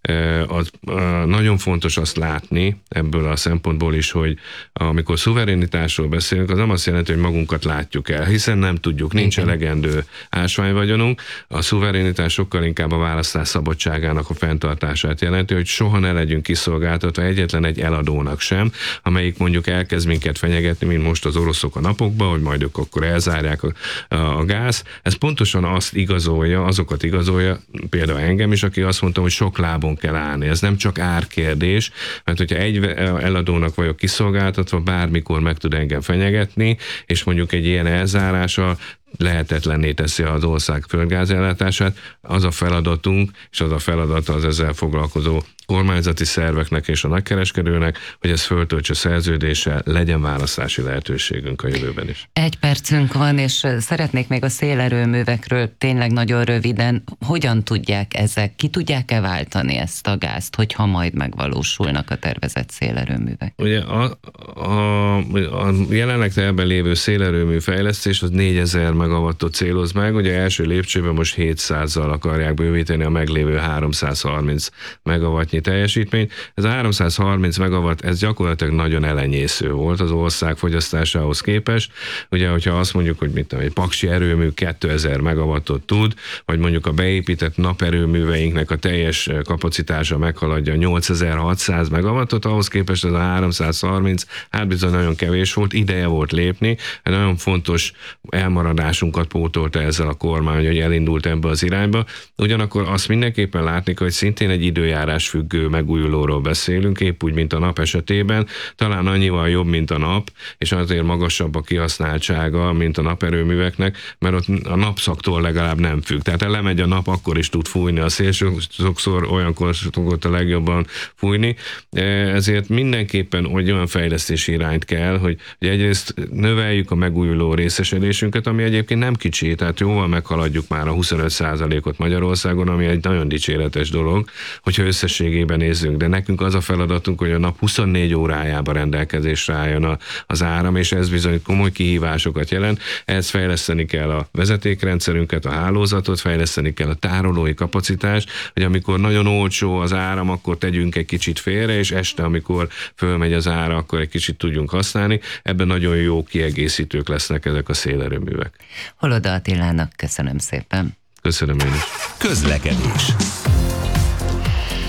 S13: nagyon fontos azt látni ebből a szempontból is, hogy amikor szuverenitásról beszélünk, az nem azt jelenti, hogy magunkat látjuk el, hiszen nem tudjuk, nincs elegendő ásványvagyonunk. A szuverenitás sokkal inkább a választás szabadságának a fenntartását jelenti, hogy soha ne legyünk kiszolgáltatva egyetlen egy eladónak sem, amelyik mondjuk elkezd minket fenyegetni, mint most az oroszok a napokban, hogy majd ők akkor elzárják a gáz. Ez pontosan azt igazolja, azokat igazolja, például engem is, aki azt mondta, hogy sok lábon kell állni. Ez nem csak árkérdés, mert hogyha egy eladónak vagyok kiszolgáltatva, bármikor meg tud engem fenyegetni, és mondjuk egy ilyen elzárása lehetetlenné teszi az ország földgázellátását, az a feladatunk, és az a feladata az ezzel foglalkozó kormányzati szerveknek és a nagykereskedőnek, hogy ez föltöltse szerződéssel, legyen választási lehetőségünk a jövőben is.
S2: 1 percünk van, és szeretnék még a szélerőművekről tényleg nagyon röviden. Hogyan tudják ezek, ki tudják-e váltani ezt a gázt, hogyha majd megvalósulnak a tervezett szélerőművek?
S13: Ugye a jelenleg terben lévő szélerőmű fejlesztés az 4000 megawattot céloz meg, ugye első lépcsőben most 700-zal akarják bővíteni a meglévő 330 megawattnyi teljesítményt. Ez a 330 megawatt, ez gyakorlatilag nagyon elenyésző volt az ország fogyasztásához képest. Ugye, hogyha azt mondjuk, hogy egy paksi erőmű 2000 megawattot tud, vagy mondjuk a beépített naperőműveinknek a teljes kapacitása meghaladja 8600 megawattot, ahhoz képest ez a 330, hát bizony nagyon kevés volt, ideje volt lépni, nagyon fontos elmaradásunkat pótolta ezzel a kormány, hogy elindult ebbe az irányba. Ugyanakkor azt mindenképpen látni, hogy szintén egy időjárás függő megújulóról beszélünk, épp úgy, mint a nap esetében, talán annyival jobb, mint a nap, és azért magasabb a kihasználtsága, mint a naperőműveknek, mert ott a napszaktól legalább nem függ. Tehát ha lemegy a nap, akkor is tud fújni a szél, sokszor olyankor szokott a legjobban fújni. Ezért mindenképpen olyan fejlesztési irányt kell, hogy egyrészt növeljük a megújuló részesedésünket, ami egyébként nem kicsi, tehát jóval meghaladjuk már a 25%-ot Magyarországon, ami egy nagyon dicséretes dolog, hogyha összességében nézzünk, de nekünk az a feladatunk, hogy a nap 24 órájában rendelkezésre álljon az áram, és ez bizony komoly kihívásokat jelent. Ehhez fejleszteni kell a vezetékrendszerünket, a hálózatot, fejleszteni kell a tárolói kapacitást, hogy amikor nagyon olcsó az áram, akkor tegyünk egy kicsit félre, és este, amikor fölmegy az ára, akkor egy kicsit tudjunk használni. Ebben nagyon jó kiegészítők lesznek ezek a szélerőművek.
S2: Holoda Attilának köszönöm szépen.
S13: Köszönöm én is.
S3: Közlekedés.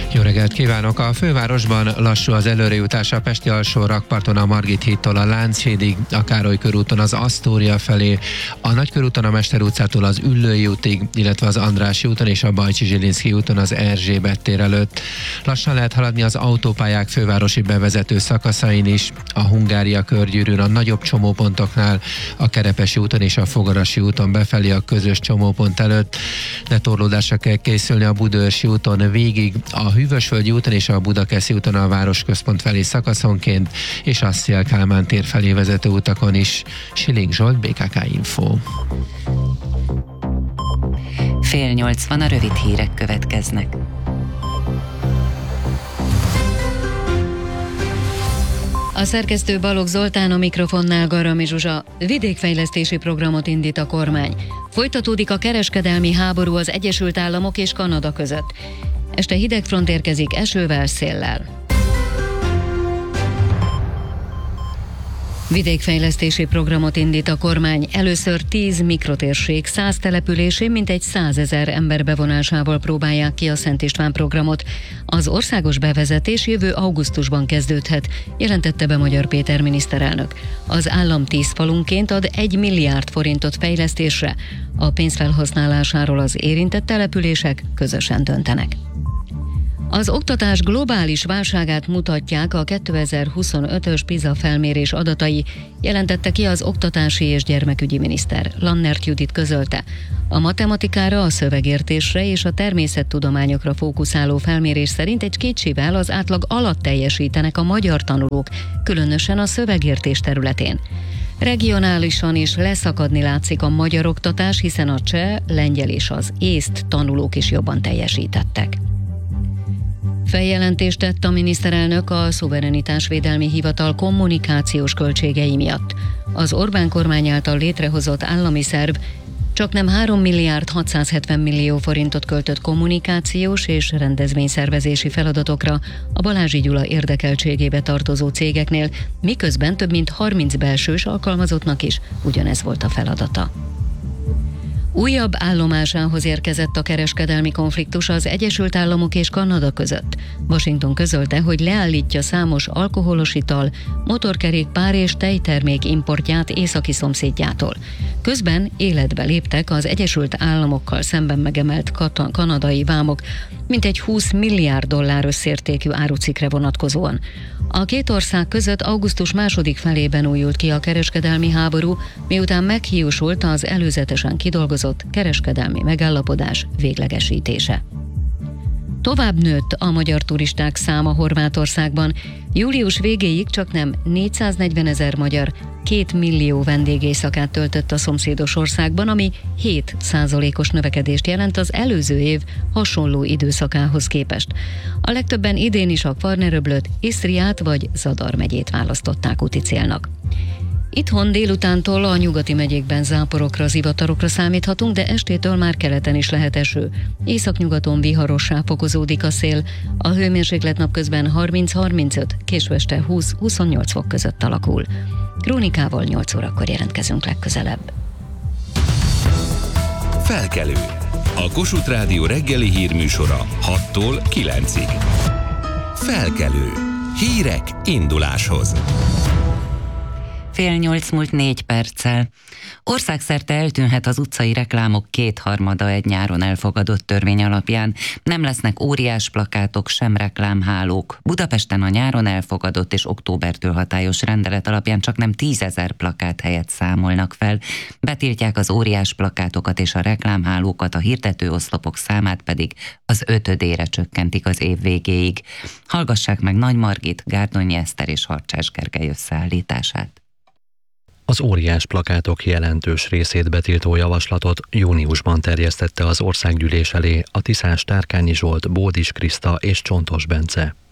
S14: Jó reggelt kívánok! A fővárosban lassú az előrejutás a Pesti alsó rakparton a Margit hídtól a Lánchídig, a Károly körúton az Asztória felé, a Nagykörúton a Mester utcától az Üllői útig, illetve az Andrássy úton és a Bajcsi-Zsilinszky úton az Erzsébet tér előtt. Lassan lehet haladni az autópályák fővárosi bevezető szakaszain is, a Hungária körgyűrűn, a nagyobb csomópontoknál, a Kerepesi úton és a Fogarasi úton befelé a közös csomópont előtt, de torlódásra kell készülni a Budaörsi úton végig, a Hűvösvölgyi úton és a Budakeszi úton a városközpont felé szakaszonként, és a Széll-Kálmán tér felé vezető utakon is. Siling Zsolt, BKK Info.
S2: 7:30 a rövid hírek következnek.
S7: A szerkesztő Balogh Zoltán, a mikrofonnál Garami Zsuzsa. Vidékfejlesztési programot indít a kormány. Folytatódik a kereskedelmi háború az Egyesült Államok és Kanada között. Este hideg front érkezik esővel, széllel. Vidékfejlesztési programot indít a kormány. Először 10 mikrotérség 100 településén mintegy 100 000 ember bevonásával próbálják ki a Szent István programot. Az országos bevezetés jövő augusztusban kezdődhet, jelentette be Magyar Péter miniszterelnök. Az állam 10 falunként ad 1 milliárd forintot fejlesztésre. A pénz felhasználásáról az érintett települések közösen döntenek. Az oktatás globális válságát mutatják a 2025-ös PISA felmérés adatai, jelentette ki az oktatási és gyermekügyi miniszter. Lannert Judit közölte. A matematikára, a szövegértésre és a természettudományokra fókuszáló felmérés szerint egy kicsivel az átlag alatt teljesítenek a magyar tanulók, különösen a szövegértés területén. Regionálisan is leszakadni látszik a magyar oktatás, hiszen a cseh, lengyel és az észt tanulók is jobban teljesítettek. Feljelentést tett a miniszterelnök a Szuverenitásvédelmi Hivatal kommunikációs költségei miatt. Az Orbán kormány által létrehozott állami szerv csaknem 3 milliárd 670 millió forintot költött kommunikációs és rendezvényszervezési feladatokra a Balázsi Gyula érdekeltségébe tartozó cégeknél, miközben több mint 30 belsős alkalmazottnak is ugyanez volt a feladata. Újabb állomásához érkezett a kereskedelmi konfliktus az Egyesült Államok és Kanada között. Washington közölte, hogy leállítja számos alkoholos ital, motorkerékpár és tejtermék importját északi szomszédjától. Közben életbe léptek az Egyesült Államokkal szemben megemelt kanadai vámok, mintegy 20 milliárd dollár összértékű árucikkre vonatkozóan. A két ország között augusztus második felében újult ki a kereskedelmi háború, miután meghiúsult az előzetesen kidolgozott kereskedelmi megállapodás véglegesítése. Tovább nőtt a magyar turisták száma Horvátországban. Július végéig csaknem 440 000 magyar 2 millió vendégészakát töltött a szomszédos országban, ami 7%-os növekedést jelent az előző év hasonló időszakához képest. A legtöbben idén is a Kvarneröblöt, Isztriát vagy Zadar megyét választották úti célnak. Itthon délutántól a nyugati megyékben záporokra, zivatarokra számíthatunk, de estétől már keleten is lehet eső. Északnyugaton viharossá fokozódik a szél, a hőmérséklet napközben 30-35, késő este 20-28 fok között alakul. Krónikával 8 órakor jelentkezünk legközelebb.
S3: Felkelő. A Kossuth Rádió reggeli hírműsora 6-tól 9-ig. Felkelő. Hírek induláshoz.
S2: 7:08 múlt 4 perccel. Országszerte eltűnhet az utcai reklámok 2/3 egy nyáron elfogadott törvény alapján. Nem lesznek óriás plakátok, sem reklámhálók. Budapesten a nyáron elfogadott és októbertől hatályos rendelet alapján csaknem 10 000 plakát helyet számolnak fel. Betiltják az óriás plakátokat és a reklámhálókat, a hirdetőoszlopok számát pedig az 5-ére csökkentik az év végéig. Hallgassák meg Nagy Margit, Gárdonyi Eszter és Harcsás Gergely összeállítását.
S12: Az óriás plakátok jelentős részét betiltó javaslatot júniusban terjesztette az országgyűlés elé a Tiszás Tárkányi Zsolt, Bódis Kriszta és Csontos Bence.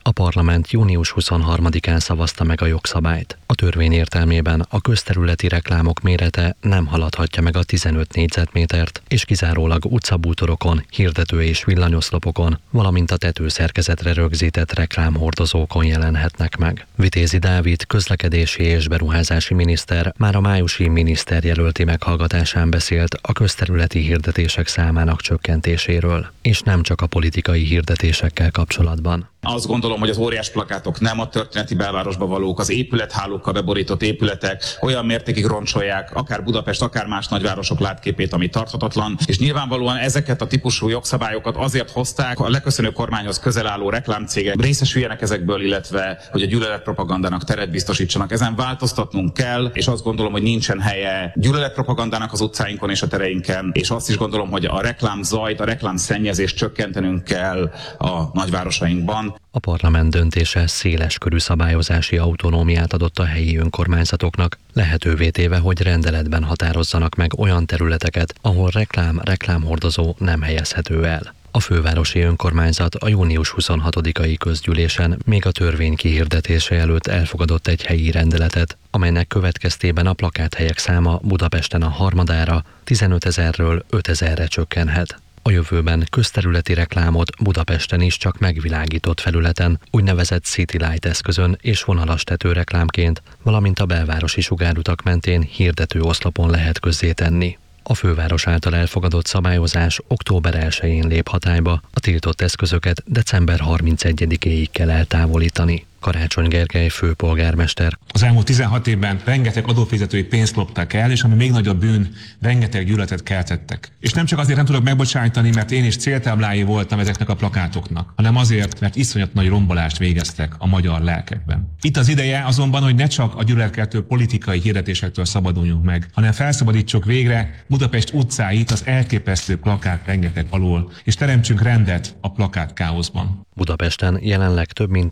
S12: A parlament június 23-án szavazta meg a jogszabályt. A törvény értelmében a közterületi reklámok mérete nem haladhatja meg a 15 négyzetmétert, és kizárólag utcabútorokon, hirdető és villanyoszlopokon, valamint a tetőszerkezetre rögzített reklámhordozókon jelenhetnek meg. Vitézi Dávid közlekedési és beruházási miniszter már a májusi miniszterjelölti meghallgatásán beszélt a közterületi hirdetések számának csökkentéséről, és nem csak a politikai hirdetésekkel kapcsolatban.
S15: Azt gondolom, hogy az óriás plakátok nem a történeti belvárosba valók, az épülethálókkal beborított épületek olyan mértékig roncsolják akár Budapest, akár más nagyvárosok látképét, ami tarthatatlan, és nyilvánvalóan ezeket a típusú jogszabályokat azért hozták, a leköszönő kormányhoz közel álló reklámcégek részesüljenek ezekből, illetve hogy a gyűlöletpropagandának teret biztosítsanak. Ezen változtatnunk kell, és azt gondolom, hogy nincsen helye gyűlöletpropagandának az utcáinkon és a tereinken, és azt is gondolom, hogy a reklámzajt, a reklámszennyezést csökkentenünk kell a nagyvárosainkban.
S12: A parlament döntése széleskörű szabályozási autonómiát adott a helyi önkormányzatoknak, lehetővé téve, hogy rendeletben határozzanak meg olyan területeket, ahol reklámhordozó nem helyezhető el. A fővárosi önkormányzat a június 26-ai közgyűlésen még a törvény kihirdetése előtt elfogadott egy helyi rendeletet, amelynek következtében a plakáthelyek száma Budapesten a harmadára, 15 000-ről 5 000-re csökkenhet. A jövőben közterületi reklámot Budapesten is csak megvilágított felületen, úgynevezett City Light eszközön és vonalas tetőreklámként, valamint a belvárosi sugárutak mentén hirdető oszlopon lehet közzétenni. A főváros által elfogadott szabályozás október 1-én lép hatályba, a tiltott eszközöket december 31-éig kell eltávolítani. Karácsony Gergely főpolgármester.
S16: Az elmúlt 16 évben rengeteg adófizetői pénzt loptak el, és ami még nagyobb bűn, rengeteg gyűlöletet keltettek. És nem csak azért nem tudok megbocsájtani, mert én is céltáblái voltam ezeknek a plakátoknak, hanem azért, mert iszonyat nagy rombolást végeztek a magyar lelkekben. Itt az ideje azonban, hogy ne csak a gyűlöletkeltő politikai hirdetésektől szabaduljunk meg, hanem felszabadítsuk végre Budapest utcáit az elképesztő plakát rengeteg alól, és teremtsünk rendet a plakát káoszban.
S12: Budapesten jelenleg több mint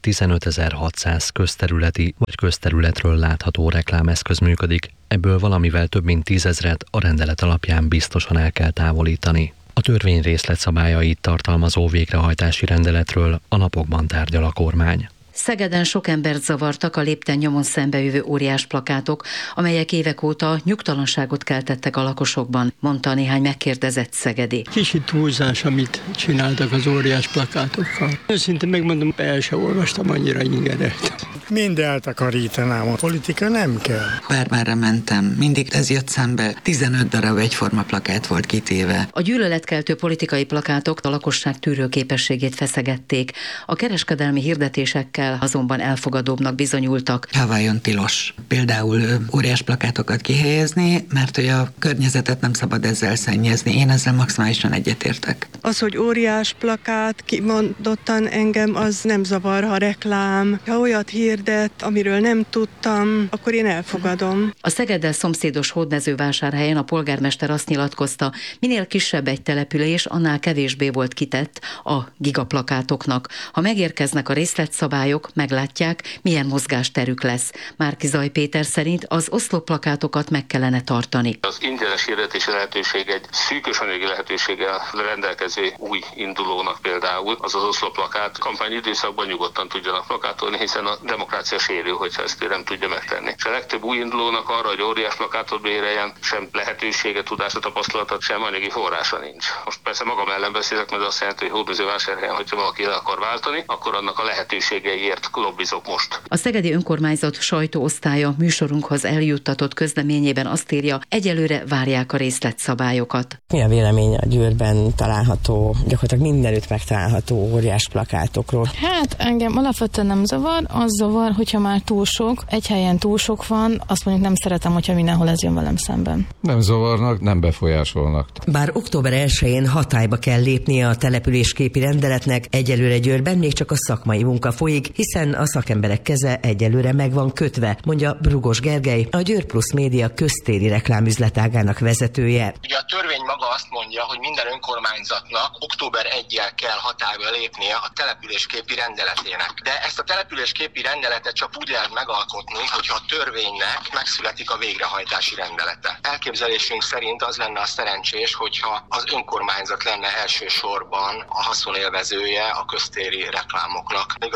S12: 15.600 közterületi vagy közterületről látható reklámeszköz működik, ebből valamivel több mint 10 000-et a rendelet alapján biztosan el kell távolítani. A törvény részletszabályait tartalmazó végrehajtási rendeletről a napokban tárgyal a kormány.
S7: Szegeden sok embert zavartak a lépten nyomon szembejövő óriás plakátok, amelyek évek óta nyugtalanságot keltettek a lakosokban, mondta néhány megkérdezett szegedi.
S17: Kicsit túlzás, amit csináltak az óriás plakátokkal. Őszintén megmondom, el sem olvastam annyira ingeret.
S18: Mind eltakarítanám, a politika nem kell.
S19: Bármára mentem, mindig ez jött szembe, 15 darab egyforma plakát volt kitéve.
S7: A gyűlöletkeltő politikai plakátok a lakosság tűrőképességét feszegették. A kereskedelmi hirdetésekkel azonban elfogadóbbnak bizonyultak.
S19: Havajon tilos például óriás plakátokat kihelyezni, mert hogy a környezetet nem szabad ezzel szennyezni. Én ezzel maximálisan egyetértek.
S20: Az, hogy óriás plakát kimondottan engem, az nem zavar, ha reklám. Ha olyat hirdet, amiről nem tudtam, akkor én elfogadom.
S7: A Szegeddel szomszédos Hódmezővásárhelyen a polgármester azt nyilatkozta, minél kisebb egy település, annál kevésbé volt kitett a gigaplakátoknak. Ha megérkeznek a részletszabályok, meglátják, milyen mozgásterük lesz. Márki-Zay Péter szerint az oszlopplakátokat meg kellene tartani.
S21: Az ingyenes hirdetési lehetőség egy szűkös anyagi lehetőséggel rendelkező új indulónak például, az oszlopplakát kampányidőszakban nyugodtan tudjanak plakátolni, hiszen a demokrácia sérül, hogyha ezt ő nem tudja megtenni. És a legtöbb új indulónak arra, hogy óriás plakátot béreljen, sem lehetősége, tudása, tapasztalata, sem anyagi forrása nincs. Most persze magam ellen beszélek, mert azt jelenti, hogy Hódmezővásárhelyen, hogyha valaki le akar váltani, akkor annak a lehetőségeiért lobbizok most.
S7: A szegedi önkormányzat sajtóosztálya műsorunkhoz eljuttatott közleményében azt írja, egyelőre várják a részletszabályokat.
S22: Mi a vélemény a Győrben található, gyakorlatilag mindenütt megtalálható óriás plakátokról?
S23: Hát engem alapvetően nem zavar, az zavar, hogyha már túl sok, egy helyen túl sok van, azt mondjuk nem szeretem, hogyha mindenhol ez jön velem szemben.
S24: Nem zavarnak, nem befolyásolnak.
S25: Bár október 1-én hatályba kell lépnie a településképi rendeletnek, egyelőre Győrben még csak a szakmai munka folyik, hiszen a szakemberek keze egyelőre meg van kötve, mondja Brugos Gergely, a Győr Plusz Média köztéri reklámüzletágának vezetője.
S26: Ugye a törvény maga azt mondja, hogy minden önkormányzatnak október 1-jel kell hatályba lépnie a településképi rendeletének. De ezt a településképi rendeletet csak úgy lehet megalkotni, hogyha a törvénynek megszületik a végrehajtási rendelete. Elképzelésünk szerint az lenne a szerencsés, hogyha az önkormányzat lenne elsősorban a haszonélvezője a köztéri reklámoknak. Igazodnunk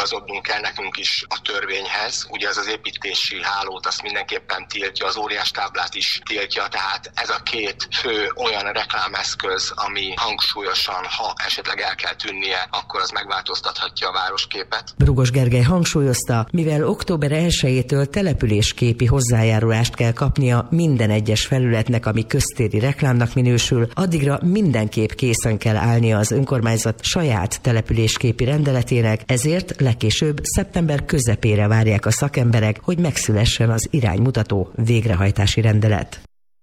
S26: kell nekünk is a törvényhez. Ugye az építési hálót azt mindenképpen tiltja, az óriás táblát is tiltja, tehát ez a két fő olyan reklámeszköz, ami hangsúlyosan, ha esetleg el kell tűnnie, akkor az megváltoztathatja a városképet.
S25: Brugos Gergely hangsúlyozta, mivel október 1-től településképi hozzájárulást kell kapnia minden egyes felületnek, ami köztéri reklámnak minősül, addigra mindenképp készen kell állnia az önkormányzat saját településképi rendeletének, ezért legkésőbb szeptember közepére várják a szakemberek, hogy megszülessen az iránymutató végrehajtási rendelet.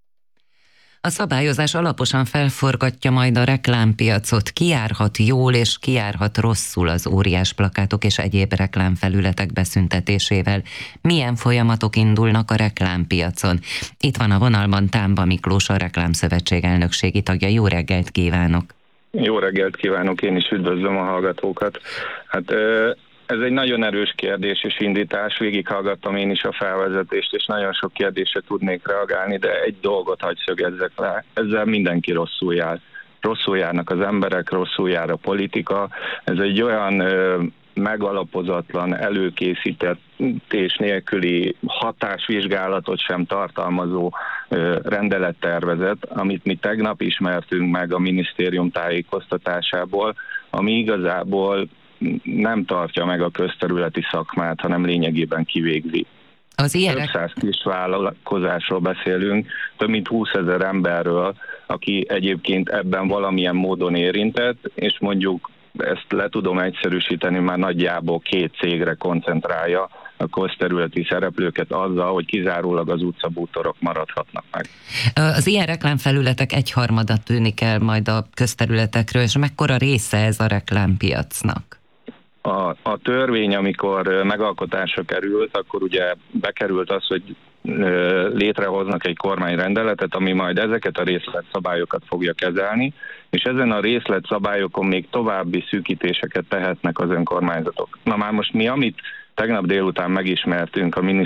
S2: A szabályozás alaposan felforgatja majd a reklámpiacot, ki járhat jól és ki járhat rosszul az óriás plakátok és egyéb reklámfelületek beszüntetésével. Milyen folyamatok indulnak a reklámpiacon? Itt van a vonalban Támba Miklós, a Reklámszövetség elnökségi tagja. Jó reggelt kívánok!
S1: Jó reggelt kívánok, én is üdvözlöm a hallgatókat. Hát ez egy nagyon erős kérdés és indítás, végighallgattam én is a felvezetést, és nagyon sok kérdésre tudnék reagálni, de egy dolgot hagy szögezzek le, ezzel mindenki rosszul jár. Rosszul járnak az emberek, rosszul jár a politika. Ez egy olyan megalapozatlan, előkészítés nélküli hatásvizsgálatot sem tartalmazó rendelettervezet, amit mi tegnap ismertünk meg a minisztérium tájékoztatásából, ami igazából nem tartja meg a közterületi szakmát, hanem lényegében kivégzi. Több száz kis vállalkozásról beszélünk, több mint 20 000 emberről, aki egyébként ebben valamilyen módon érintett, és mondjuk ezt le tudom egyszerűsíteni, már nagyjából 2 cégre koncentrálja a közterületi szereplőket azzal, hogy kizárólag az utcabútorok maradhatnak meg.
S2: Az ilyen reklámfelületek 1/3 tűnik el majd a közterületekről, és mekkora része ez a reklámpiacnak?
S1: A törvény, amikor megalkotásra került, akkor ugye bekerült az, hogy létrehoznak egy kormányrendeletet, ami majd ezeket a részletszabályokat fogja kezelni, és ezen a részletszabályokon még további szűkítéseket tehetnek az önkormányzatok. Na már most mi, amit tegnap délután megismertünk a